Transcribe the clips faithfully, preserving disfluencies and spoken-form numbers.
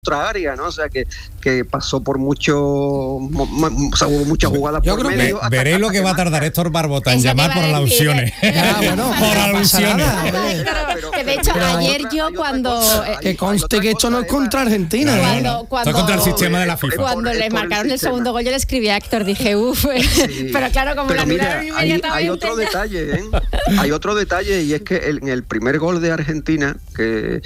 otra área, ¿no? O sea, que, que pasó por mucho, mo, mo, o sea, hubo muchas jugadas yo por creo medio. Que veré lo que va a tardar Héctor Barbota en Eso llamar por alusiones. Ya, bueno, por alusiones. Que de hecho, pero ayer otra, yo cuando... cosa, que conste que esto no es contra Argentina. Cuando, cuando, esto es contra el sistema de la FIFA. Cuando le marcaron el, el segundo gol, yo le escribí a Héctor, dije, uff, sí. Pero claro, como pero la mira, inmediatamente... hay, hay otro detalle, ¿eh? Hay otro detalle, y es que el, en el primer gol de Argentina, que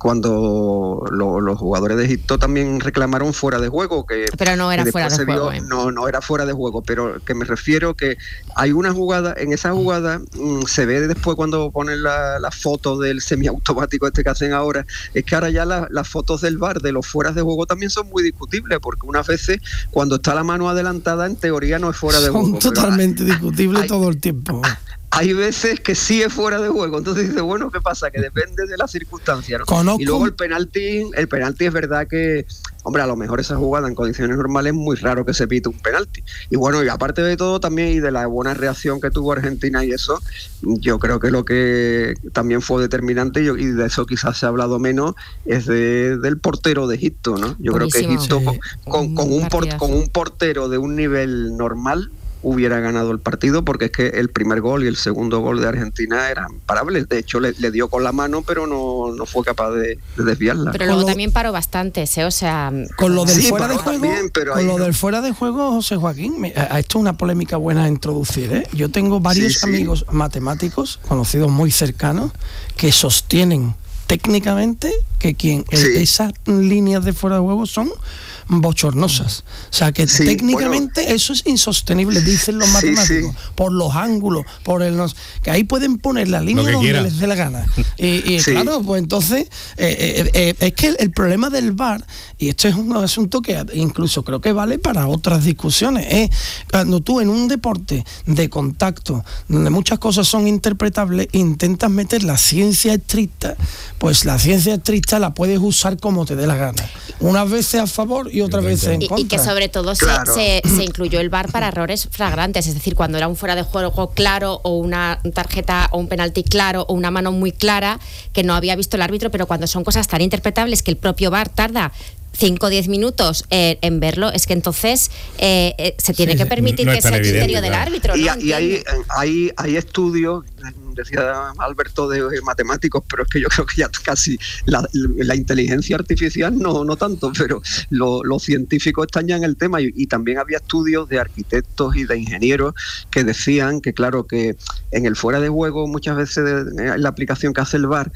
cuando lo, los jugadores de Egipto también reclamaron fuera de juego, que pero no era fuera de juego, vio, ¿eh? no, no era fuera de juego, pero que me refiero que hay una jugada, en esa jugada mmm, se ve después cuando ponen la, la foto del semiautomático este que hacen ahora, es que ahora ya la, las fotos del V A R de los fueras de juego también son muy discutibles, porque unas veces cuando está la mano adelantada en teoría no es fuera de juego. Son totalmente discutibles hay, todo el tiempo. Hay veces que sí es fuera de juego, entonces dice, bueno, ¿qué pasa? Que depende de las circunstancias, ¿no? Conozco. Y luego el penalti, el penalti es verdad que, hombre, a lo mejor esa jugada en condiciones normales es muy raro que se pite un penalti. Y bueno, y aparte de todo también, y de la buena reacción que tuvo Argentina y eso, yo creo que lo que también fue determinante, y, y de eso quizás se ha hablado menos, es de, del portero de Egipto, ¿no? Yo Buenísimo. creo que Egipto Sí. con, con, con, un por, con un portero de un nivel normal hubiera ganado el partido, porque es que el primer gol y el segundo gol de Argentina eran parables. De hecho, le, le dio con la mano, pero no, no fue capaz de, de desviarla. Pero luego lo, también paró bastante, ¿eh? O sea... Con lo del sí, fuera de juego, también, pero con lo no. del fuera de juego, José Joaquín, me, a esto es una polémica buena a introducir, ¿eh? Yo tengo varios sí, sí. amigos matemáticos, conocidos muy cercanos, que sostienen técnicamente que quien sí. esas líneas de fuera de juego son bochornosas, o sea que sí, técnicamente bueno, eso es insostenible, dicen los matemáticos, sí, sí. por los ángulos, por el nos, que ahí pueden poner la línea donde quiera. Les dé la gana y, y sí. claro, pues entonces eh, eh, eh, es que el, el problema del V A R, y esto es un asunto que incluso creo que vale para otras discusiones, es cuando tú en un deporte de contacto donde muchas cosas son interpretables, intentas meter la ciencia estricta, pues la ciencia estricta la puedes usar como te dé la gana, unas veces a favor y otras veces en contra. Y, y que sobre todo claro. se, se, se incluyó el V A R para errores flagrantes, es decir, cuando era un fuera de juego claro o una tarjeta o un penalti claro o una mano muy clara que no había visto el árbitro, pero cuando son cosas tan interpretables que el propio V A R tarda cinco o diez minutos eh, en verlo, es que entonces eh, eh, se tiene sí, que permitir no que sea el criterio claro. del árbitro. Y, ¿no? y hay, hay, hay estudios, decía Alberto, de matemáticos, pero es que yo creo que ya casi la, la inteligencia artificial no, no tanto, pero lo, los científicos están ya en el tema, y, y también había estudios de arquitectos y de ingenieros que decían que claro, que en el fuera de juego muchas veces de, en la aplicación que hace el V A R,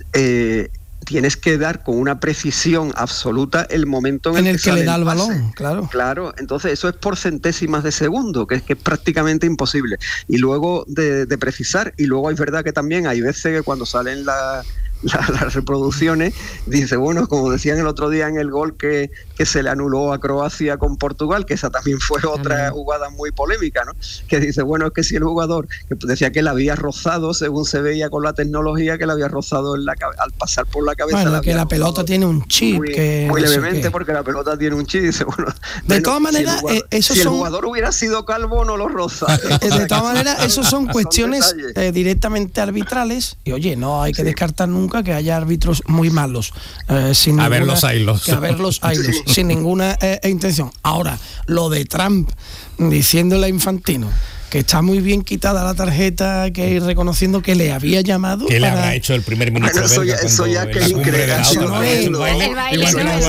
eh, tienes que dar con una precisión absoluta el momento en, en el el que, que le da el pase. balón, claro. Claro, entonces eso es por centésimas de segundo, que es que es prácticamente imposible. Y luego de, de precisar, y luego es verdad que también hay veces que cuando salen la, la, las reproducciones, dice, bueno, como decían el otro día en el gol que, que se le anuló a Croacia con Portugal, que esa también fue otra uh-huh. jugada muy polémica, ¿no? Que dice, bueno, es que si el jugador, que decía que la había rozado, según se veía con la tecnología, que la había rozado en la, al pasar por la cabeza. Bueno, la que la pelota tiene un chip. Muy, que muy no levemente, sé porque la pelota tiene un chip. Dice, bueno, de bueno, todas maneras, si, el jugador, eh, esos si son... el jugador hubiera sido calvo, no lo roza. Eh, de todas maneras, esos son cuestiones son eh, directamente arbitrales. Y oye, no hay que sí. descartar nunca que haya árbitros muy malos. Eh, sin a ninguna, ver los ailos. Que a ver los ailos, sí. sin ninguna eh, intención. Ahora, lo de Trump diciéndole a Infantino que está muy bien quitada la tarjeta, que reconociendo que le había llamado. ¿Qué para... le habrá hecho el primer ministro bueno, eso, ya, eso ya que es increíble. El baile, el baile,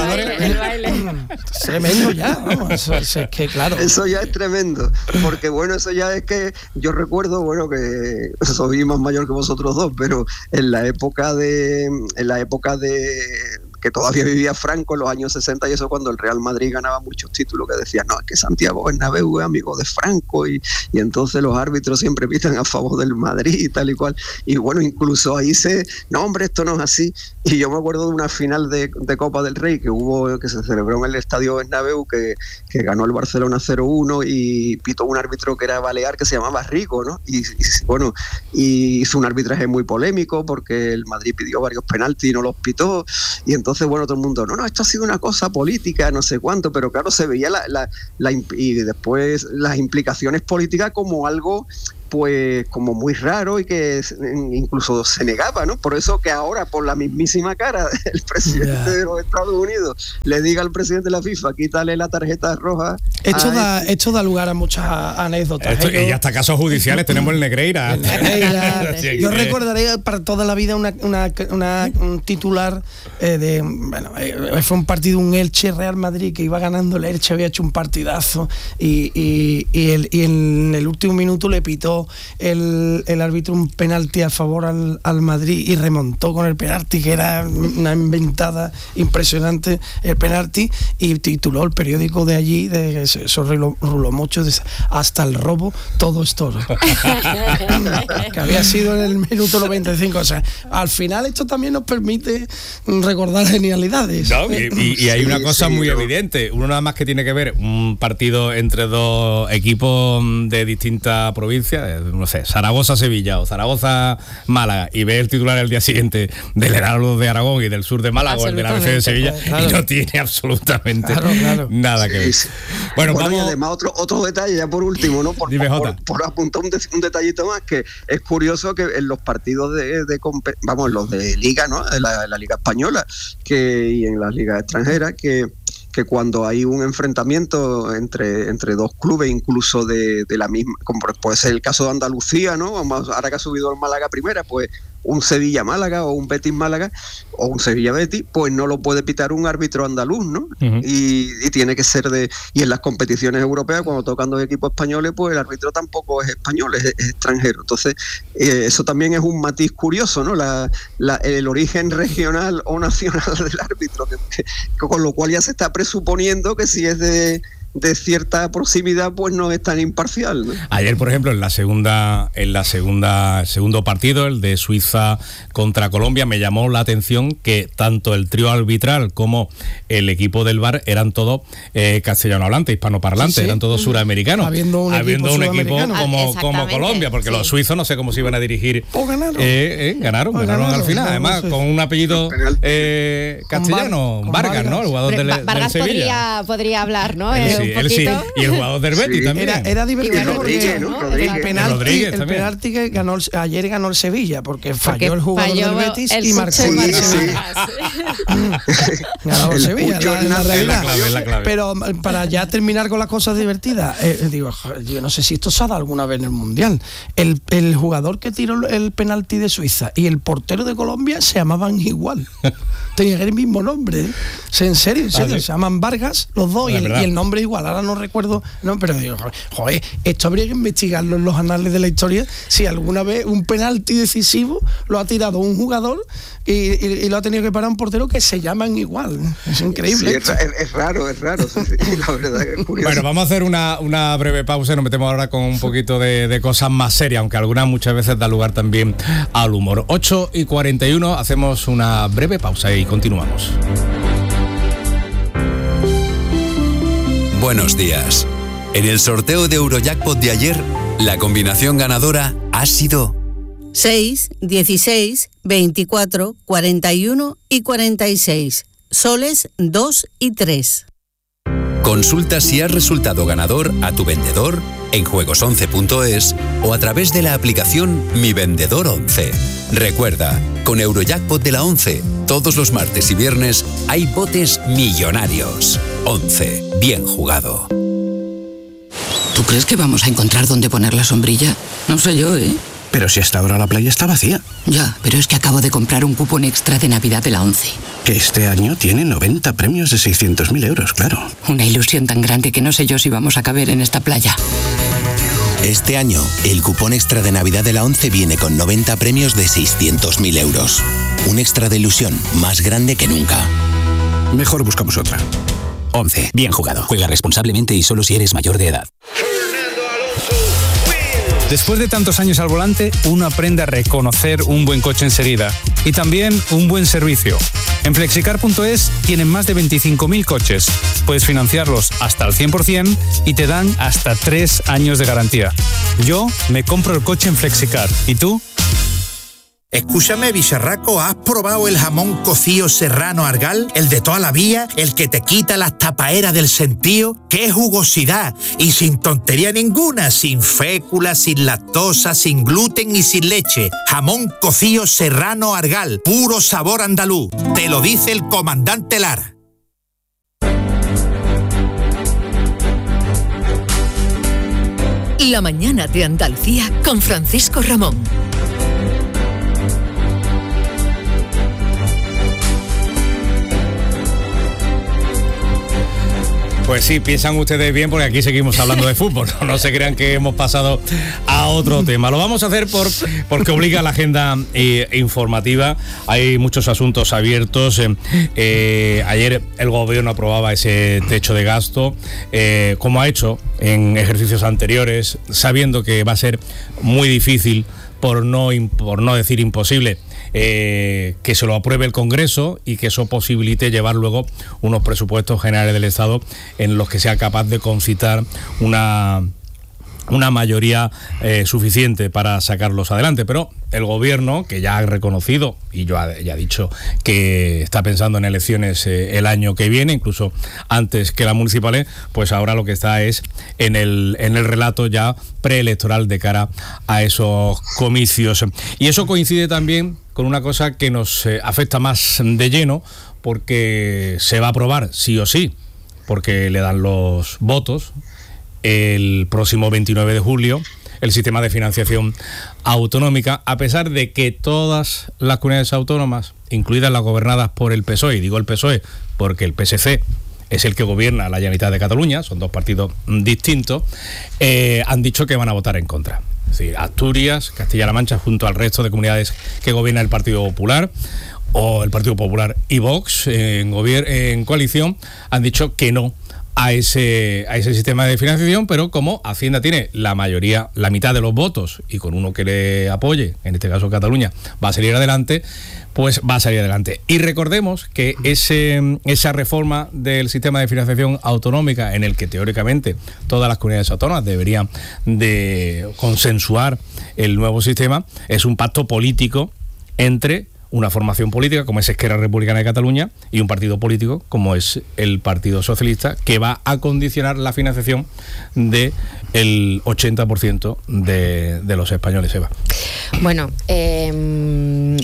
el baile. Tremendo ya, vamos, eso, eso es que claro. Eso ya es tremendo, porque bueno, eso ya es que yo recuerdo, bueno, que soy más mayor que vosotros dos, pero en la época de, en la época de que todavía vivía Franco en los años sesenta y eso, cuando el Real Madrid ganaba muchos títulos, que decían, no, es que Santiago Bernabéu es amigo de Franco y, y entonces los árbitros siempre pitan a favor del Madrid y tal y cual, y bueno, incluso ahí se, no hombre, esto no es así, y yo me acuerdo de una final de, de Copa del Rey que hubo, que se celebró en el Estadio Bernabéu, que, que ganó el Barcelona cero uno y pitó un árbitro que era balear, que se llamaba Rico, ¿no? Y, y bueno, y hizo un arbitraje muy polémico porque el Madrid pidió varios penaltis y no los pitó, y entonces Entonces, bueno, todo el mundo, no, no, esto ha sido una cosa política, no sé cuánto, pero claro, se veía la, la, la y después las implicaciones políticas como algo pues como muy raro y que incluso se negaba, ¿no? Por eso que ahora, por la mismísima cara del presidente yeah. de los Estados Unidos, le diga al presidente de la FIFA, quítale la tarjeta roja. Esto da, este. esto da lugar a muchas anécdotas. Esto, ¿eh? Y hasta casos judiciales tenemos el Negreira. El Negreira. Yo recordaré para toda la vida una, una, una un titular eh, de, bueno, eh, fue un partido, un Elche Real Madrid, que iba ganando el Elche, había hecho un partidazo y, y, y, el, y en el último minuto le pitó el, el árbitro un penalti a favor al, al Madrid y remontó con el penalti, que era una inventada impresionante el penalti, y tituló el periódico de allí, de esos rulomochos, de, hasta el robo todo es toro. Que había sido en el minuto noventa y cinco. O sea, al final esto también nos permite recordar genialidades. No, y, y, y hay una cosa muy evidente, uno nada más que tiene que ver un partido entre dos equipos de distintas provincias, no sé, Zaragoza-Sevilla o Zaragoza-Málaga, y ve el titular el día siguiente del Heraldo de Aragón y del Sur de Málaga o el de la A B C de Sevilla, claro. Y no tiene absolutamente claro, claro. nada que ver. Sí, sí. Bueno, bueno, vamos... y además otro, otro detalle, ya por último, ¿no? Por, Dime, por, por apuntar un, de, un detallito más, que es curioso que en los partidos de, de vamos, los de Liga, ¿no? De la, la Liga Española, que y en las ligas extranjeras, que que cuando hay un enfrentamiento entre, entre dos clubes, incluso de, de la misma, como puede ser el caso de Andalucía, ¿no? Vamos, ahora que ha subido el Málaga primera, pues un Sevilla-Málaga o un Betis-Málaga o un Sevilla-Betis, pues no lo puede pitar un árbitro andaluz, ¿no? Uh-huh. Y, y tiene que ser de... Y en las competiciones europeas, cuando tocan dos equipos españoles, pues el árbitro tampoco es español, es, es extranjero. Entonces, eh, eso también es un matiz curioso, ¿no? La, la, el origen regional o nacional del árbitro, que, que, con lo cual ya se está presuponiendo que si es de... de cierta proximidad, pues no es tan imparcial, ¿no? Ayer, por ejemplo, en la segunda, en la segunda, el segundo partido, el de Suiza contra Colombia, me llamó la atención que tanto el trío arbitral como el equipo del V A R eran todos eh, castellano hablante, hispanoparlante, sí, sí. eran todos uh-huh. suramericanos, habiendo un habiendo equipo, un equipo como, como Colombia, porque sí. los suizos no sé cómo se iban a dirigir. O ganaron. Eh, eh, ganaron, ganaron, ganaron al final, además, no sé. con un apellido eh, castellano, con Vargas, Vargas, ¿no? El jugador del, del Vargas Sevilla. Podría, podría hablar, ¿no? Eh, sí, él sí. Y el jugador del Betis sí. también. Era, era divertido porque ¿no? Rodríguez. el penalti, Rodríguez el penalti que ganó el, ayer ganó el Sevilla, porque falló porque el jugador falló del Betis el y marcó el sí, Sevilla. Sí. Ganó el Sevilla, la, la realidad. La clave, la clave. Pero para ya terminar con las cosas divertidas, eh, digo, yo no sé si esto se ha dado alguna vez en el Mundial. El, el jugador que tiró el penalti de Suiza y el portero de Colombia se llamaban igual. Tenían el mismo nombre, ¿eh? En serio, en serio, ah, ¿sí? Se llaman Vargas los dos y el, y el nombre igual. Ahora no recuerdo, no, pero digo, joder, esto habría que investigarlo en los anales de la historia, si alguna vez un penalti decisivo lo ha tirado un jugador y, y, y lo ha tenido que parar un portero que se llaman igual. Es increíble. Sí, es, es raro, es raro. Sí, sí, la verdad es curioso. Bueno, vamos a hacer una, una breve pausa y nos metemos ahora con un poquito de, de cosas más serias, aunque algunas muchas veces da lugar también al humor. ocho y cuarenta y uno, hacemos una breve pausa y continuamos. Buenos días. En el sorteo de Eurojackpot de ayer, la combinación ganadora ha sido seis, dieciséis, veinticuatro, cuarenta y uno y cuarenta y seis. Soles dos y tres. Consulta si has resultado ganador a tu vendedor en juegos once punto es o a través de la aplicación Mi Vendedor once. Recuerda, con Eurojackpot de la once, todos los martes y viernes hay botes millonarios. once. Bien jugado. ¿Tú crees que vamos a encontrar dónde poner la sombrilla? No sé yo, ¿eh? Pero si hasta ahora la playa está vacía. Ya, pero es que acabo de comprar un cupón extra de Navidad de la once. Que este año tiene noventa premios de seiscientos mil euros, claro. Una ilusión tan grande que no sé yo si vamos a caber en esta playa. Este año, el cupón extra de Navidad de la once viene con noventa premios de seiscientos mil euros. Un extra de ilusión más grande que nunca. Mejor buscamos otra. once. Bien jugado. Juega responsablemente y solo si eres mayor de edad. Después de tantos años al volante, uno aprende a reconocer un buen coche enseguida y también un buen servicio. En flexicar punto es tienen más de veinticinco mil coches. Puedes financiarlos hasta al cien por ciento y te dan hasta tres años de garantía. Yo me compro el coche en Flexicar. ¿Y tú? Escúchame, bicharraco, ¿has probado el jamón cocido serrano Argal? El de toda la vida, el que te quita las tapaeras del sentío. ¡Qué jugosidad! Y sin tontería ninguna, sin fécula, sin lactosa, sin gluten y sin leche. Jamón cocido serrano Argal, puro sabor andaluz. Te lo dice el comandante Lara. La mañana de Andalucía con Francisco Ramón. Pues sí, piensan ustedes bien porque aquí seguimos hablando de fútbol, no, no se crean que hemos pasado a otro tema. Lo vamos a hacer por porque obliga a la agenda eh, informativa, hay muchos asuntos abiertos. Eh, eh, ayer el gobierno aprobaba ese techo de gasto, eh, como ha hecho en ejercicios anteriores, sabiendo que va a ser muy difícil, por no, por no decir imposible, Eh, que se lo apruebe el Congreso y que eso posibilite llevar luego unos presupuestos generales del Estado en los que sea capaz de concitar una una mayoría eh, suficiente para sacarlos adelante. Pero el gobierno, que ya ha reconocido y ya, ya ha dicho que está pensando en elecciones eh, el año que viene, incluso antes que las municipales, pues ahora lo que está es en el, en el relato ya preelectoral de cara a esos comicios. Y eso coincide también con una cosa que nos eh, afecta más de lleno, porque se va a aprobar sí o sí, porque le dan los votos el próximo veintinueve de julio, el sistema de financiación autonómica, a pesar de que todas las comunidades autónomas, incluidas las gobernadas por el P S O E, y digo el P S O E porque el P S C es el que gobierna la Generalitat de Cataluña, son dos partidos distintos, eh, han dicho que van a votar en contra. Es decir, Asturias, Castilla-La Mancha, junto al resto de comunidades que gobierna el Partido Popular, o el Partido Popular y Vox eh, en, gobier- en coalición, han dicho que no a ese a ese sistema de financiación, pero como Hacienda tiene la mayoría, la mitad de los votos, y con uno que le apoye, en este caso Cataluña, va a salir adelante, pues va a salir adelante. Y recordemos que ese esa reforma del sistema de financiación autonómica, en el que teóricamente todas las comunidades autónomas deberían de consensuar el nuevo sistema, es un pacto político entre una formación política como es Esquerra Republicana de Cataluña y un partido político como es el Partido Socialista, que va a condicionar la financiación del ochenta por ciento de, de los españoles. Eva. Bueno, eh...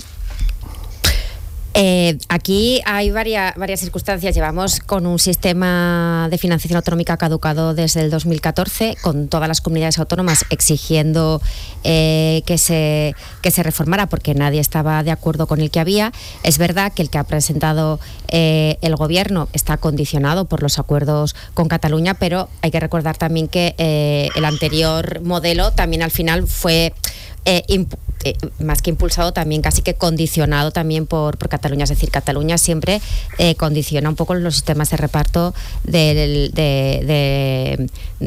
Eh, aquí hay varias, varias circunstancias. Llevamos con un sistema de financiación autonómica caducado desde el dos mil catorce, con todas las comunidades autónomas exigiendo eh, que, se, que se reformara porque nadie estaba de acuerdo con el que había. Es verdad que el que ha presentado eh, el gobierno está condicionado por los acuerdos con Cataluña, pero hay que recordar también que eh, el anterior modelo también al final fue eh, imp- Eh, más que impulsado, también casi que condicionado también por, por Cataluña. Es decir, Cataluña siempre eh, condiciona un poco los sistemas de reparto del, de, de,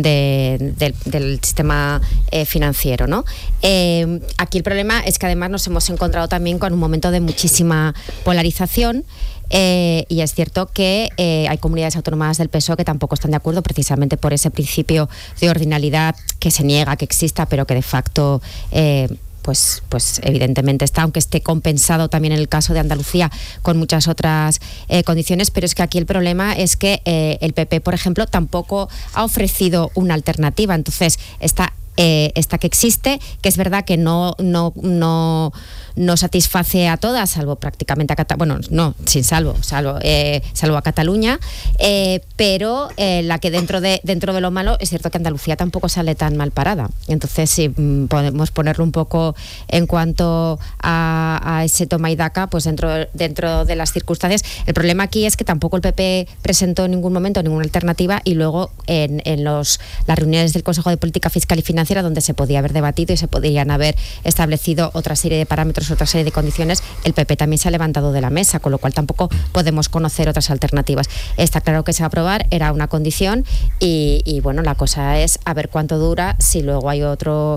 de, de, del sistema eh, financiero, ¿no? Eh, aquí el problema es que además nos hemos encontrado también con un momento de muchísima polarización. Eh, y es cierto que eh, hay comunidades autónomas del P S O E que tampoco están de acuerdo, precisamente por ese principio de ordinalidad que se niega que exista, pero que de facto eh, Pues, pues evidentemente está, aunque esté compensado también en el caso de Andalucía con muchas otras eh, condiciones. Pero es que aquí el problema es que eh, el P P, por ejemplo, tampoco ha ofrecido una alternativa. Entonces está eh, esta que existe, que es verdad que no no no no satisface a todas, salvo prácticamente a Cataluña, bueno, no, sin salvo, salvo, eh, salvo a Cataluña, eh, pero eh, la que dentro de dentro de lo malo, es cierto que Andalucía tampoco sale tan mal parada. Entonces, si mm, podemos ponerlo un poco en cuanto a, a ese toma y daca, pues dentro, dentro de las circunstancias. El problema aquí es que tampoco el P P presentó en ningún momento ninguna alternativa, y luego en, en los, las reuniones del Consejo de Política Fiscal y Financiera, donde se podía haber debatido y se podrían haber establecido otra serie de parámetros, otra serie de condiciones, el P P también se ha levantado de la mesa, con lo cual tampoco podemos conocer otras alternativas. Está claro que se va a aprobar, era una condición, y, y bueno, la cosa es a ver cuánto dura, si luego hay otro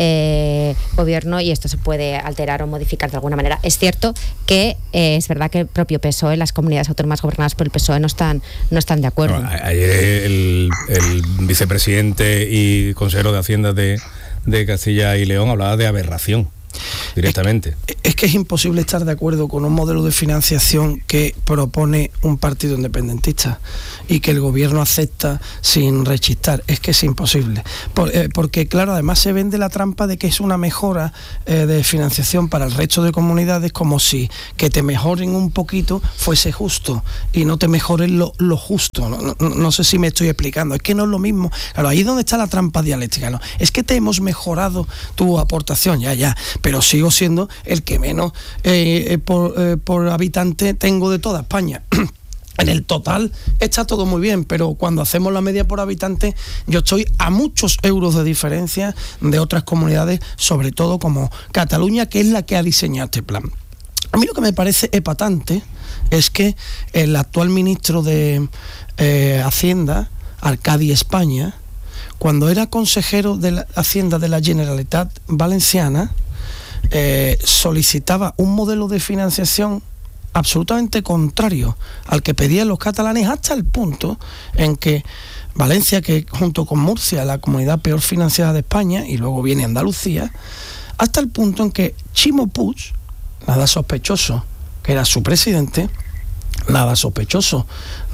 eh, gobierno y esto se puede alterar o modificar de alguna manera. Es cierto que eh, es verdad que el propio P S O E, las comunidades autónomas gobernadas por el P S O E no están, no están de acuerdo. Bueno, ayer el, el vicepresidente y consejero de Hacienda de, de Castilla y León hablaba de aberración directamente. Es, es que es imposible estar de acuerdo con un modelo de financiación que propone un partido independentista y que el gobierno acepta sin rechistar. Es que es imposible. Por, eh, porque, claro, además se vende la trampa de que es una mejora eh, de financiación para el resto de comunidades, como si que te mejoren un poquito fuese justo y no te mejoren lo, lo justo. No, no, no sé si me estoy explicando. Es que no es lo mismo. Claro, ahí es donde está la trampa dialéctica, ¿no? Es que te hemos mejorado tu aportación, ya, ya, pero sigo siendo el que menos eh, por, eh, por habitante tengo de toda España. En el total está todo muy bien, pero cuando hacemos la media por habitante, yo estoy a muchos euros de diferencia de otras comunidades, sobre todo como Cataluña, que es la que ha diseñado este plan. A mí lo que me parece epatante es que el actual ministro de eh, Hacienda, Arcadi España, cuando era consejero de la Hacienda de la Generalitat Valenciana, eh, solicitaba un modelo de financiación absolutamente contrario al que pedían los catalanes, hasta el punto en que Valencia, que junto con Murcia es la comunidad peor financiada de España, y luego viene Andalucía, hasta el punto en que Ximo Puig, nada sospechoso que era su presidente, nada sospechoso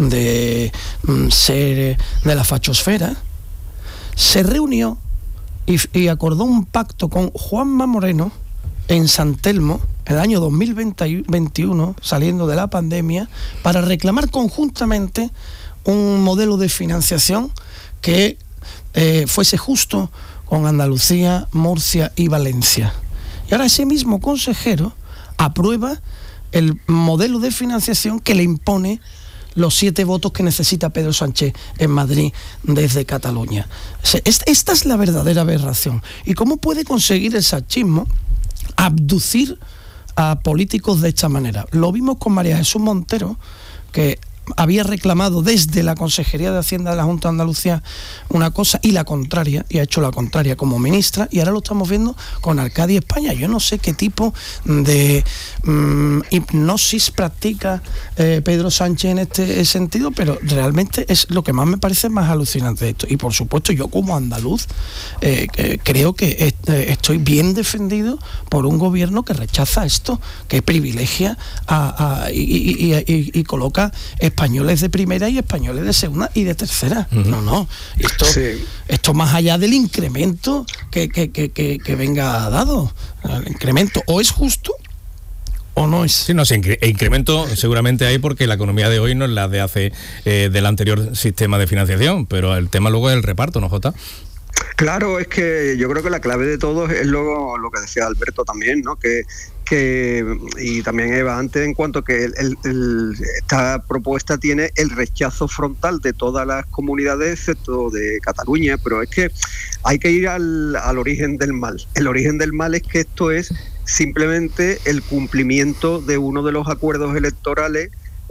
de mm, ser de la fachosfera, se reunió y, y acordó un pacto con Juanma Moreno en San Telmo en el año dos mil veintiuno, saliendo de la pandemia, para reclamar conjuntamente un modelo de financiación que eh, fuese justo con Andalucía, Murcia y Valencia. Y ahora ese mismo consejero aprueba el modelo de financiación que le impone los siete votos que necesita Pedro Sánchez en Madrid desde Cataluña. Esta es la verdadera aberración. ¿Y cómo puede conseguir el sanchismo abducir a políticos de esta manera? Lo vimos con María Jesús Montero, que había reclamado desde la Consejería de Hacienda de la Junta de Andalucía una cosa y la contraria, y ha hecho la contraria como ministra, y ahora lo estamos viendo con Arcadi España. Yo no sé qué tipo de um, hipnosis practica eh, Pedro Sánchez en este sentido, pero realmente es lo que más me parece más alucinante de esto. Y por supuesto, yo como andaluz eh, eh, creo que est eh, estoy bien defendido por un gobierno que rechaza esto, que privilegia a, a, y, y, y, y coloca españoles de primera y españoles de segunda y de tercera. Uh-huh. No, no. Esto, sí. esto más allá del incremento que, que, que, que, que venga dado. El incremento o es justo o no es. Sí, no, sí, incremento seguramente hay porque la economía de hoy no es la de hace eh, del anterior sistema de financiación, pero el tema luego es el reparto, ¿no, Jota? Claro, es que yo creo que la clave de todo es luego lo que decía Alberto también, ¿no? Que que y también Eva antes, en cuanto que el, el, el, esta propuesta tiene el rechazo frontal de todas las comunidades excepto de Cataluña, pero es que hay que ir al, al origen del mal. El origen del mal es que esto es simplemente el cumplimiento de uno de los acuerdos electorales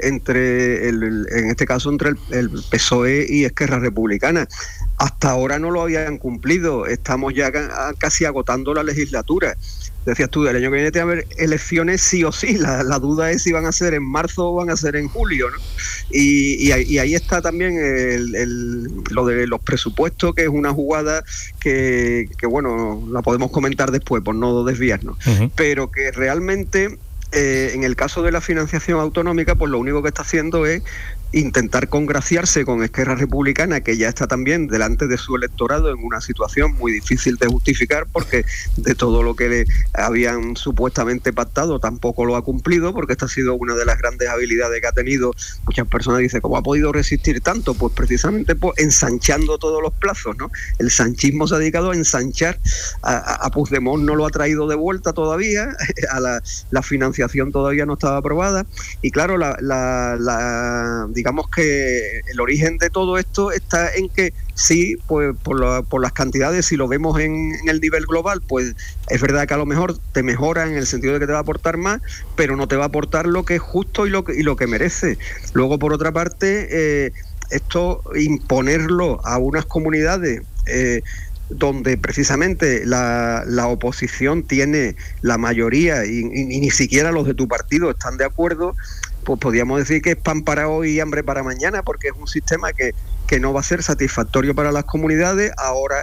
entre el, en este caso entre el, el P S O E y Esquerra Republicana. Hasta ahora no lo habían cumplido, estamos ya casi agotando la legislatura. Decías tú, el año que viene tiene que haber elecciones sí o sí, la, la duda es si van a ser en marzo o van a ser en julio, ¿no? Y, y, y ahí está también el, el, lo de los presupuestos, que es una jugada que, que, bueno, la podemos comentar después por no desviarnos, uh-huh. pero que realmente eh, en el caso de la financiación autonómica, pues lo único que está haciendo es intentar congraciarse con Esquerra Republicana, que ya está también delante de su electorado en una situación muy difícil de justificar, porque de todo lo que le habían supuestamente pactado tampoco lo ha cumplido, porque esta ha sido una de las grandes habilidades que ha tenido. Muchas personas dicen, ¿cómo ha podido resistir tanto? Pues precisamente pues, ensanchando todos los plazos, ¿no? El sanchismo se ha dedicado a ensanchar. A, a Puigdemont no lo ha traído de vuelta todavía, a la, la financiación todavía no estaba aprobada, y claro, la, la, la digamos que el origen de todo esto está en que sí, pues por, la, por las cantidades, si lo vemos en, en el nivel global, pues es verdad que a lo mejor te mejora en el sentido de que te va a aportar más, pero no te va a aportar lo que es justo y lo que, y lo que merece. Luego, por otra parte, eh, esto imponerlo a unas comunidades eh, donde precisamente la, la oposición tiene la mayoría y, y, y ni siquiera los de tu partido están de acuerdo, pues podríamos decir que es pan para hoy y hambre para mañana, porque es un sistema que, que no va a ser satisfactorio para las comunidades. Ahora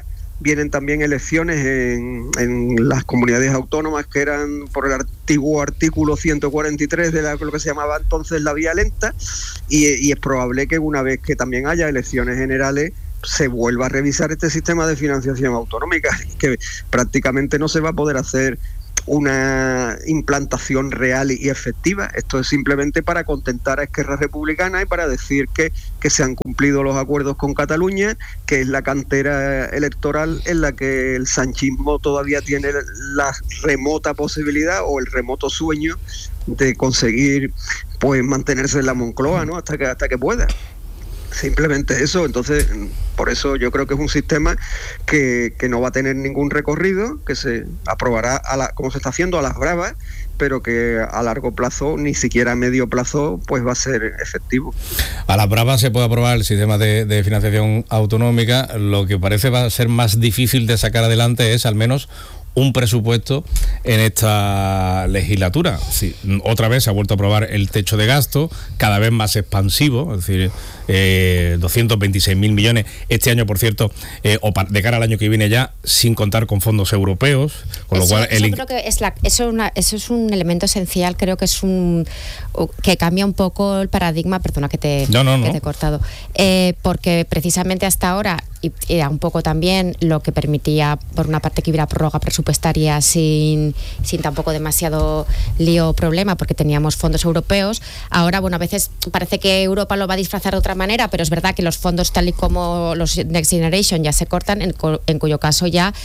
vienen también elecciones en, en las comunidades autónomas que eran por el antiguo artículo ciento cuarenta y tres de la, lo que se llamaba entonces la vía lenta, y, y es probable que una vez que también haya elecciones generales se vuelva a revisar este sistema de financiación autonómica, que prácticamente no se va a poder hacer una implantación real y efectiva. Esto es simplemente para contentar a Esquerra Republicana y para decir que, que se han cumplido los acuerdos con Cataluña, que es la cantera electoral en la que el sanchismo todavía tiene la remota posibilidad o el remoto sueño de conseguir pues mantenerse en la Moncloa, ¿no? hasta que hasta que pueda. Simplemente eso. Entonces, por eso yo creo que es un sistema que, que no va a tener ningún recorrido, que se aprobará a la, como se está haciendo a las bravas, pero que a largo plazo, ni siquiera a medio plazo, pues va a ser efectivo. A las bravas se puede aprobar el sistema de, de financiación autonómica. Lo que parece va a ser más difícil de sacar adelante es al menos un presupuesto en esta legislatura. Sí, otra vez se ha vuelto a aprobar el techo de gasto, cada vez más expansivo, es decir, eh, doscientos veintiséis mil millones este año, por cierto, eh, o de cara al año que viene ya, sin contar con fondos europeos, con eso, lo cual el... Yo creo que es la, eso, una, eso es un elemento esencial, creo que es un que cambia un poco el paradigma, perdona que te, no, no, que no. te he cortado, eh, porque precisamente hasta ahora, y era un poco también lo que permitía, por una parte, que hubiera prórroga presupuestaria sin, sin tampoco demasiado lío o problema, porque teníamos fondos europeos. Ahora, bueno, a veces parece que Europa lo va a disfrazar de otra manera, pero es verdad que los fondos tal y como los Next Generation ya se cortan, en, co- en cuyo caso ya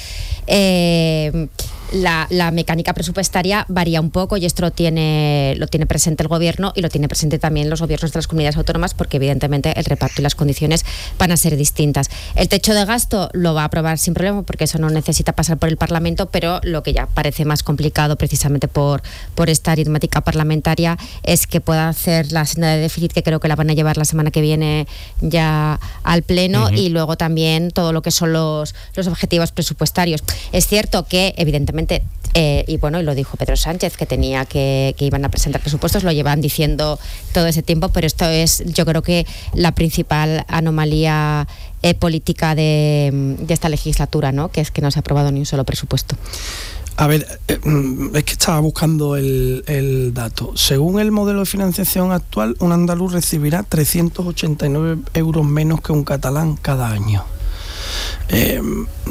eh, la, la mecánica presupuestaria varía un poco, y esto lo tiene, lo tiene presente el gobierno y lo tiene presente también los gobiernos de las comunidades autónomas, porque evidentemente el reparto y las condiciones van a ser distintas. El techo de gasto lo va a aprobar sin problema, porque eso no necesita pasar por el Parlamento, pero lo que ya parece más complicado, precisamente por, por esta aritmética parlamentaria, es que pueda hacer la senda de déficit, que creo que la van a llevar la semana que viene ya al Pleno, uh-huh. y luego también todo lo que son los, los objetivos presupuestarios. Es cierto que, evidentemente, Eh, y bueno, y lo dijo Pedro Sánchez, que tenía que, que iban a presentar presupuestos, lo llevan diciendo todo ese tiempo, pero esto es, yo creo que la principal anomalía eh, política de, de esta legislatura, ¿no? Que es que no se ha aprobado ni un solo presupuesto. A ver, eh, es que estaba buscando el, el dato. Según el modelo de financiación actual, un andaluz recibirá trescientos ochenta y nueve euros menos que un catalán cada año. Eh,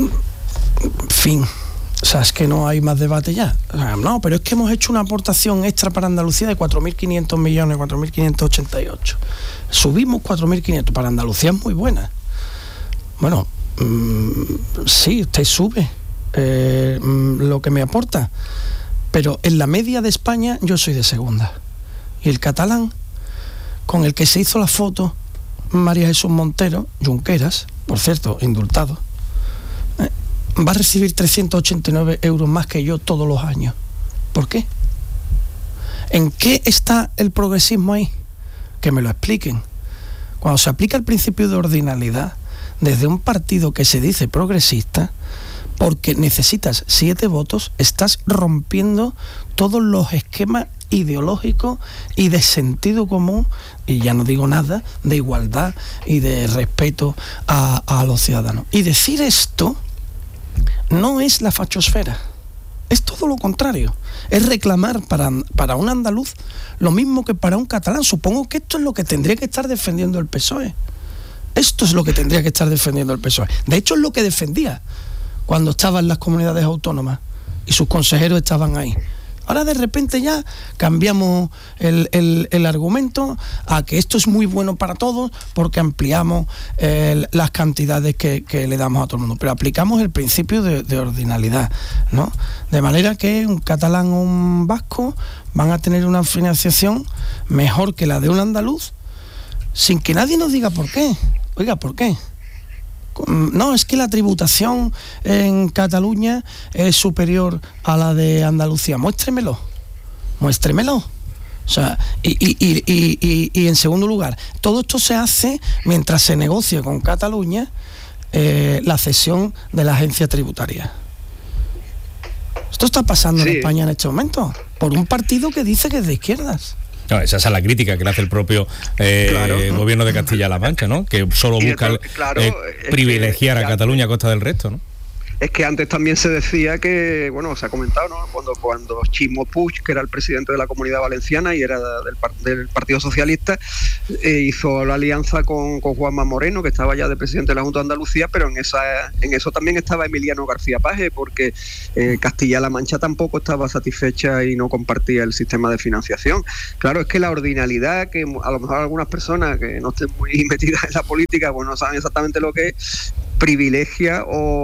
fin. O sea, es que no hay más debate ya. O sea, no, pero es que hemos hecho una aportación extra para Andalucía de cuatro mil quinientos millones, cuatro mil quinientos ochenta y ocho. Subimos cuatro mil quinientos, para Andalucía es muy buena. Bueno, mmm, sí, usted sube eh, lo que me aporta, pero en la media de España yo soy de segunda. Y el catalán, con el que se hizo la foto María Jesús Montero, Junqueras, por cierto, indultado, va a recibir trescientos ochenta y nueve euros más que yo todos los años. ¿Por qué? ¿En qué está el progresismo ahí? Que me lo expliquen. Cuando se aplica el principio de ordinalidad desde un partido que se dice progresista, porque necesitas siete votos, estás rompiendo todos los esquemas ideológicos y de sentido común, y ya no digo nada, de igualdad y de respeto a, a los ciudadanos. Y decir esto no es la fachosfera, es todo lo contrario. Es reclamar para, para un andaluz lo mismo que para un catalán. Supongo que esto es lo que tendría que estar defendiendo el P S O E. Esto es lo que tendría que estar defendiendo el P S O E. De hecho, es lo que defendía cuando estaba en las comunidades autónomas y sus consejeros estaban ahí. Ahora de repente ya cambiamos el, el, el argumento a que esto es muy bueno para todos porque ampliamos eh, las cantidades que, que le damos a todo el mundo. Pero aplicamos el principio de, de ordinalidad, ¿no? De manera que un catalán o un vasco van a tener una financiación mejor que la de un andaluz, sin que nadie nos diga por qué. Oiga, ¿por qué? No, es que la tributación en Cataluña es superior a la de Andalucía. Muéstremelo, muéstremelo. O sea, y, y, y, y, y, y en segundo lugar, todo esto se hace mientras se negocia con Cataluña eh, la cesión de la agencia tributaria. Esto está pasando sí. en España en este momento, por un partido que dice que es de izquierdas. No, esa es la crítica que le hace el propio eh, claro. gobierno de Castilla-La Mancha, ¿no? Que solo busca claro, eh, privilegiar a Cataluña a costa del resto, ¿no? es que antes también se decía que, bueno, se ha comentado, ¿no? Cuando, cuando Ximo Puig, que era el presidente de la Comunidad Valenciana y era del, del Partido Socialista, eh, hizo la alianza con, con Juanma Moreno, que estaba ya de presidente de la Junta de Andalucía, pero en esa en eso también estaba Emiliano García Paje, porque eh, Castilla-La Mancha tampoco estaba satisfecha y no compartía el sistema de financiación. Claro, es que la ordinalidad, que a lo mejor algunas personas que no estén muy metidas en la política, pues no saben exactamente lo que es, privilegia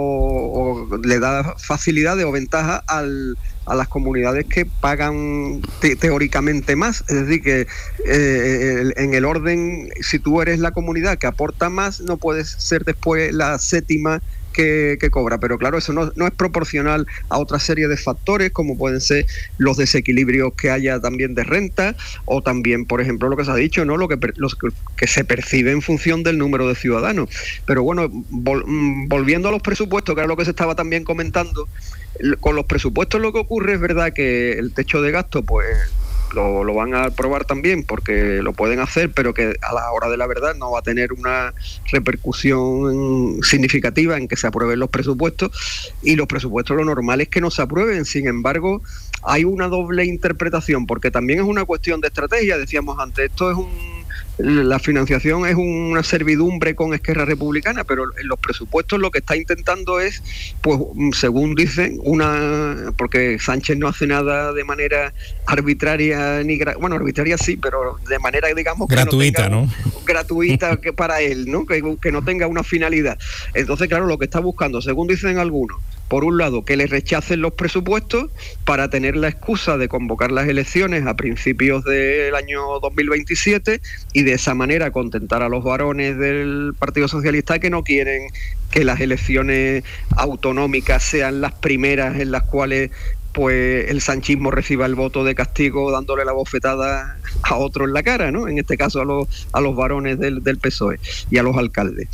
o, o le da facilidades o ventajas al, a las comunidades que pagan te, teóricamente más. Es decir, que eh, en el orden, si tú eres la comunidad que aporta más, no puedes ser después la séptima Que, que cobra, pero claro, eso no, no es proporcional a otra serie de factores, como pueden ser los desequilibrios que haya también de renta, o también, por ejemplo, lo que se ha dicho, ¿no? Lo que, los que, que se percibe en función del número de ciudadanos. Pero bueno, vol, volviendo a los presupuestos, que era lo que se estaba también comentando, con los presupuestos lo que ocurre es verdad que el techo de gasto, pues Lo, lo van a aprobar también porque lo pueden hacer, pero que a la hora de la verdad no va a tener una repercusión significativa en que se aprueben los presupuestos, y los presupuestos lo normal es que no se aprueben. Sin embargo, hay una doble interpretación, porque también es una cuestión de estrategia. Decíamos antes, esto es un la financiación es una servidumbre con Esquerra Republicana, pero en los presupuestos lo que está intentando es, pues según dicen, una porque Sánchez no hace nada de manera arbitraria, ni gra, bueno, arbitraria sí, pero de manera, digamos, gratuita, que no, tenga, ¿no? gratuita que para él, ¿no? Que, que no tenga una finalidad. Entonces, claro, lo que está buscando, según dicen algunos, por un lado, que le rechacen los presupuestos para tener la excusa de convocar las elecciones a principios del año dos mil veintisiete y de esa manera contentar a los varones del Partido Socialista que no quieren que las elecciones autonómicas sean las primeras en las cuales pues el sanchismo reciba el voto de castigo dándole la bofetada a otro en la cara, ¿no? En este caso a los, a los varones del, del P S O E y a los alcaldes.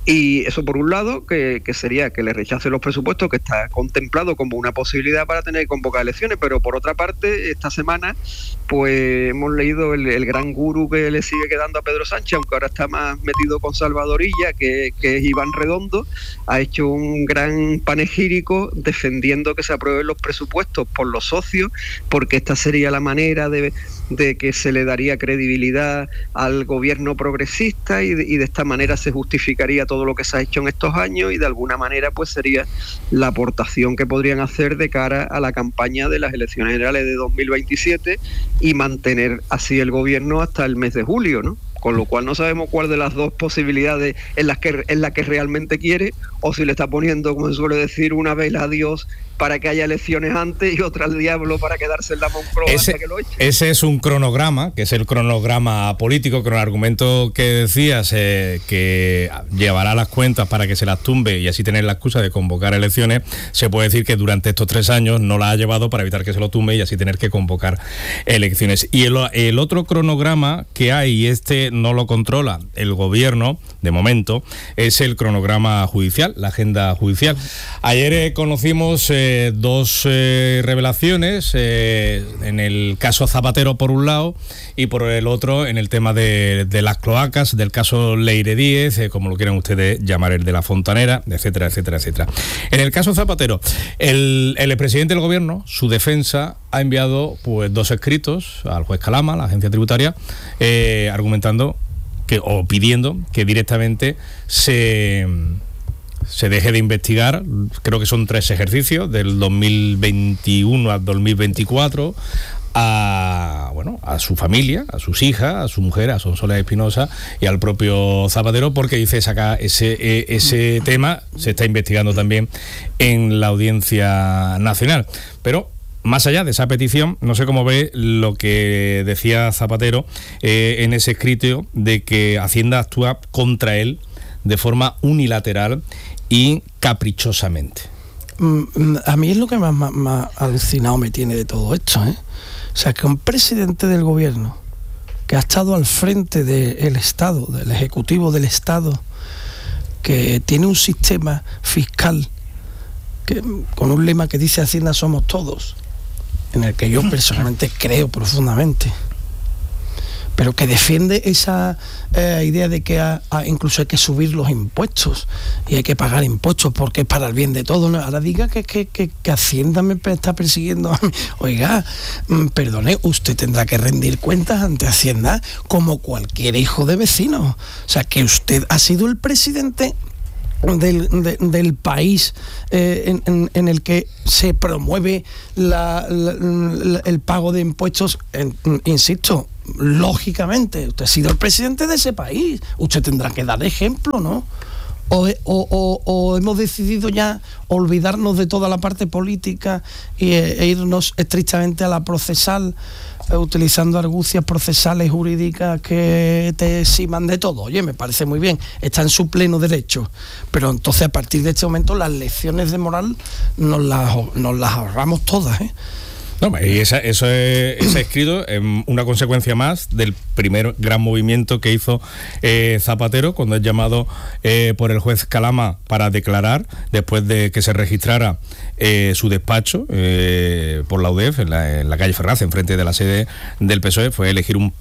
Y eso por un lado, que, que sería que le rechace los presupuestos, que está contemplado como una posibilidad para tener que convocar elecciones, pero por otra parte, esta semana pues hemos leído el, el gran gurú que le sigue quedando a Pedro Sánchez, aunque ahora está más metido con Salvadorilla, que, que es Iván Redondo, ha hecho un gran panegírico defendiendo que se aprueben los presupuestos por los socios, porque esta sería la manera de, de que se le daría credibilidad al gobierno progresista y de, y de esta manera se justificaría todo lo que se ha hecho en estos años y de alguna manera pues sería la aportación que podrían hacer de cara a la campaña de las elecciones generales de dos mil veintisiete y mantener así el gobierno hasta el mes de julio, ¿no? Con lo cual no sabemos cuál de las dos posibilidades es la que, es la que realmente quiere, o si le está poniendo, como se suele decir, una vela a Dios para que haya elecciones antes y otra al diablo para quedarse en la Moncloa ese, hasta que lo eche. Ese es un cronograma, que es el cronograma político, con el argumento que decías, eh, que llevará las cuentas para que se las tumbe y así tener la excusa de convocar elecciones. Se puede decir que durante estos tres años no la ha llevado para evitar que se lo tumbe y así tener que convocar elecciones. Y el, el otro cronograma que hay, y este no lo controla el gobierno de momento, es el cronograma judicial, la agenda judicial. Ayer eh, conocimos eh, dos eh, revelaciones, eh, en el caso Zapatero por un lado y por el otro en el tema de, de las cloacas, del caso Leire Díez, eh, como lo quieran ustedes llamar, el de la Fontanera, etcétera, etcétera, etcétera. En el caso Zapatero, el, el presidente del gobierno, su defensa, ha enviado pues dos escritos al juez Calama, la agencia tributaria, eh, argumentando que, o pidiendo que directamente se... se deje de investigar, creo que son tres ejercicios, del dos mil veintiuno al dos mil veinticuatro, a bueno a su familia, a sus hijas, a su mujer, a Sonsoles Espinosa y al propio Zapatero, porque dice saca ese ese tema se está investigando también en la Audiencia Nacional. Pero más allá de esa petición, no sé cómo ve lo que decía Zapatero eh, en ese escrito de que Hacienda actúa contra él de forma unilateral y caprichosamente. A mí es lo que más, más, más alucinado me tiene de todo esto, ¿eh? O sea, que un presidente del gobierno que ha estado al frente del Estado, del Ejecutivo del Estado, que tiene un sistema fiscal que, con un lema que dice Hacienda somos todos, en el que yo personalmente creo profundamente, pero que defiende esa eh, idea de que a, a incluso hay que subir los impuestos y hay que pagar impuestos porque es para el bien de todos, ¿no? Ahora diga que, que, que, que Hacienda me está persiguiendo a mí. Oiga, mm, perdone, usted tendrá que rendir cuentas ante Hacienda como cualquier hijo de vecino. O sea, que usted ha sido el presidente Del, de, del país eh, en, en, en el que se promueve la, la, la, el pago de impuestos, en, insisto, lógicamente, usted ha sido el presidente de ese país, usted tendrá que dar ejemplo, ¿no? O, o, o, o hemos decidido ya olvidarnos de toda la parte política y, e irnos estrictamente a la procesal, eh, utilizando argucias procesales jurídicas que te siman de todo. Oye, me parece muy bien, está en su pleno derecho, pero entonces a partir de este momento las lecciones de moral nos las, nos las ahorramos todas, ¿eh? No, y esa, eso es, ese escrito es una consecuencia más del primer gran movimiento que hizo eh, Zapatero cuando es llamado eh, por el juez Calama para declarar, después de que se registrara eh, su despacho eh, por la U D E F en la, en la calle Ferraz, enfrente de la sede del P S O E, fue elegir un,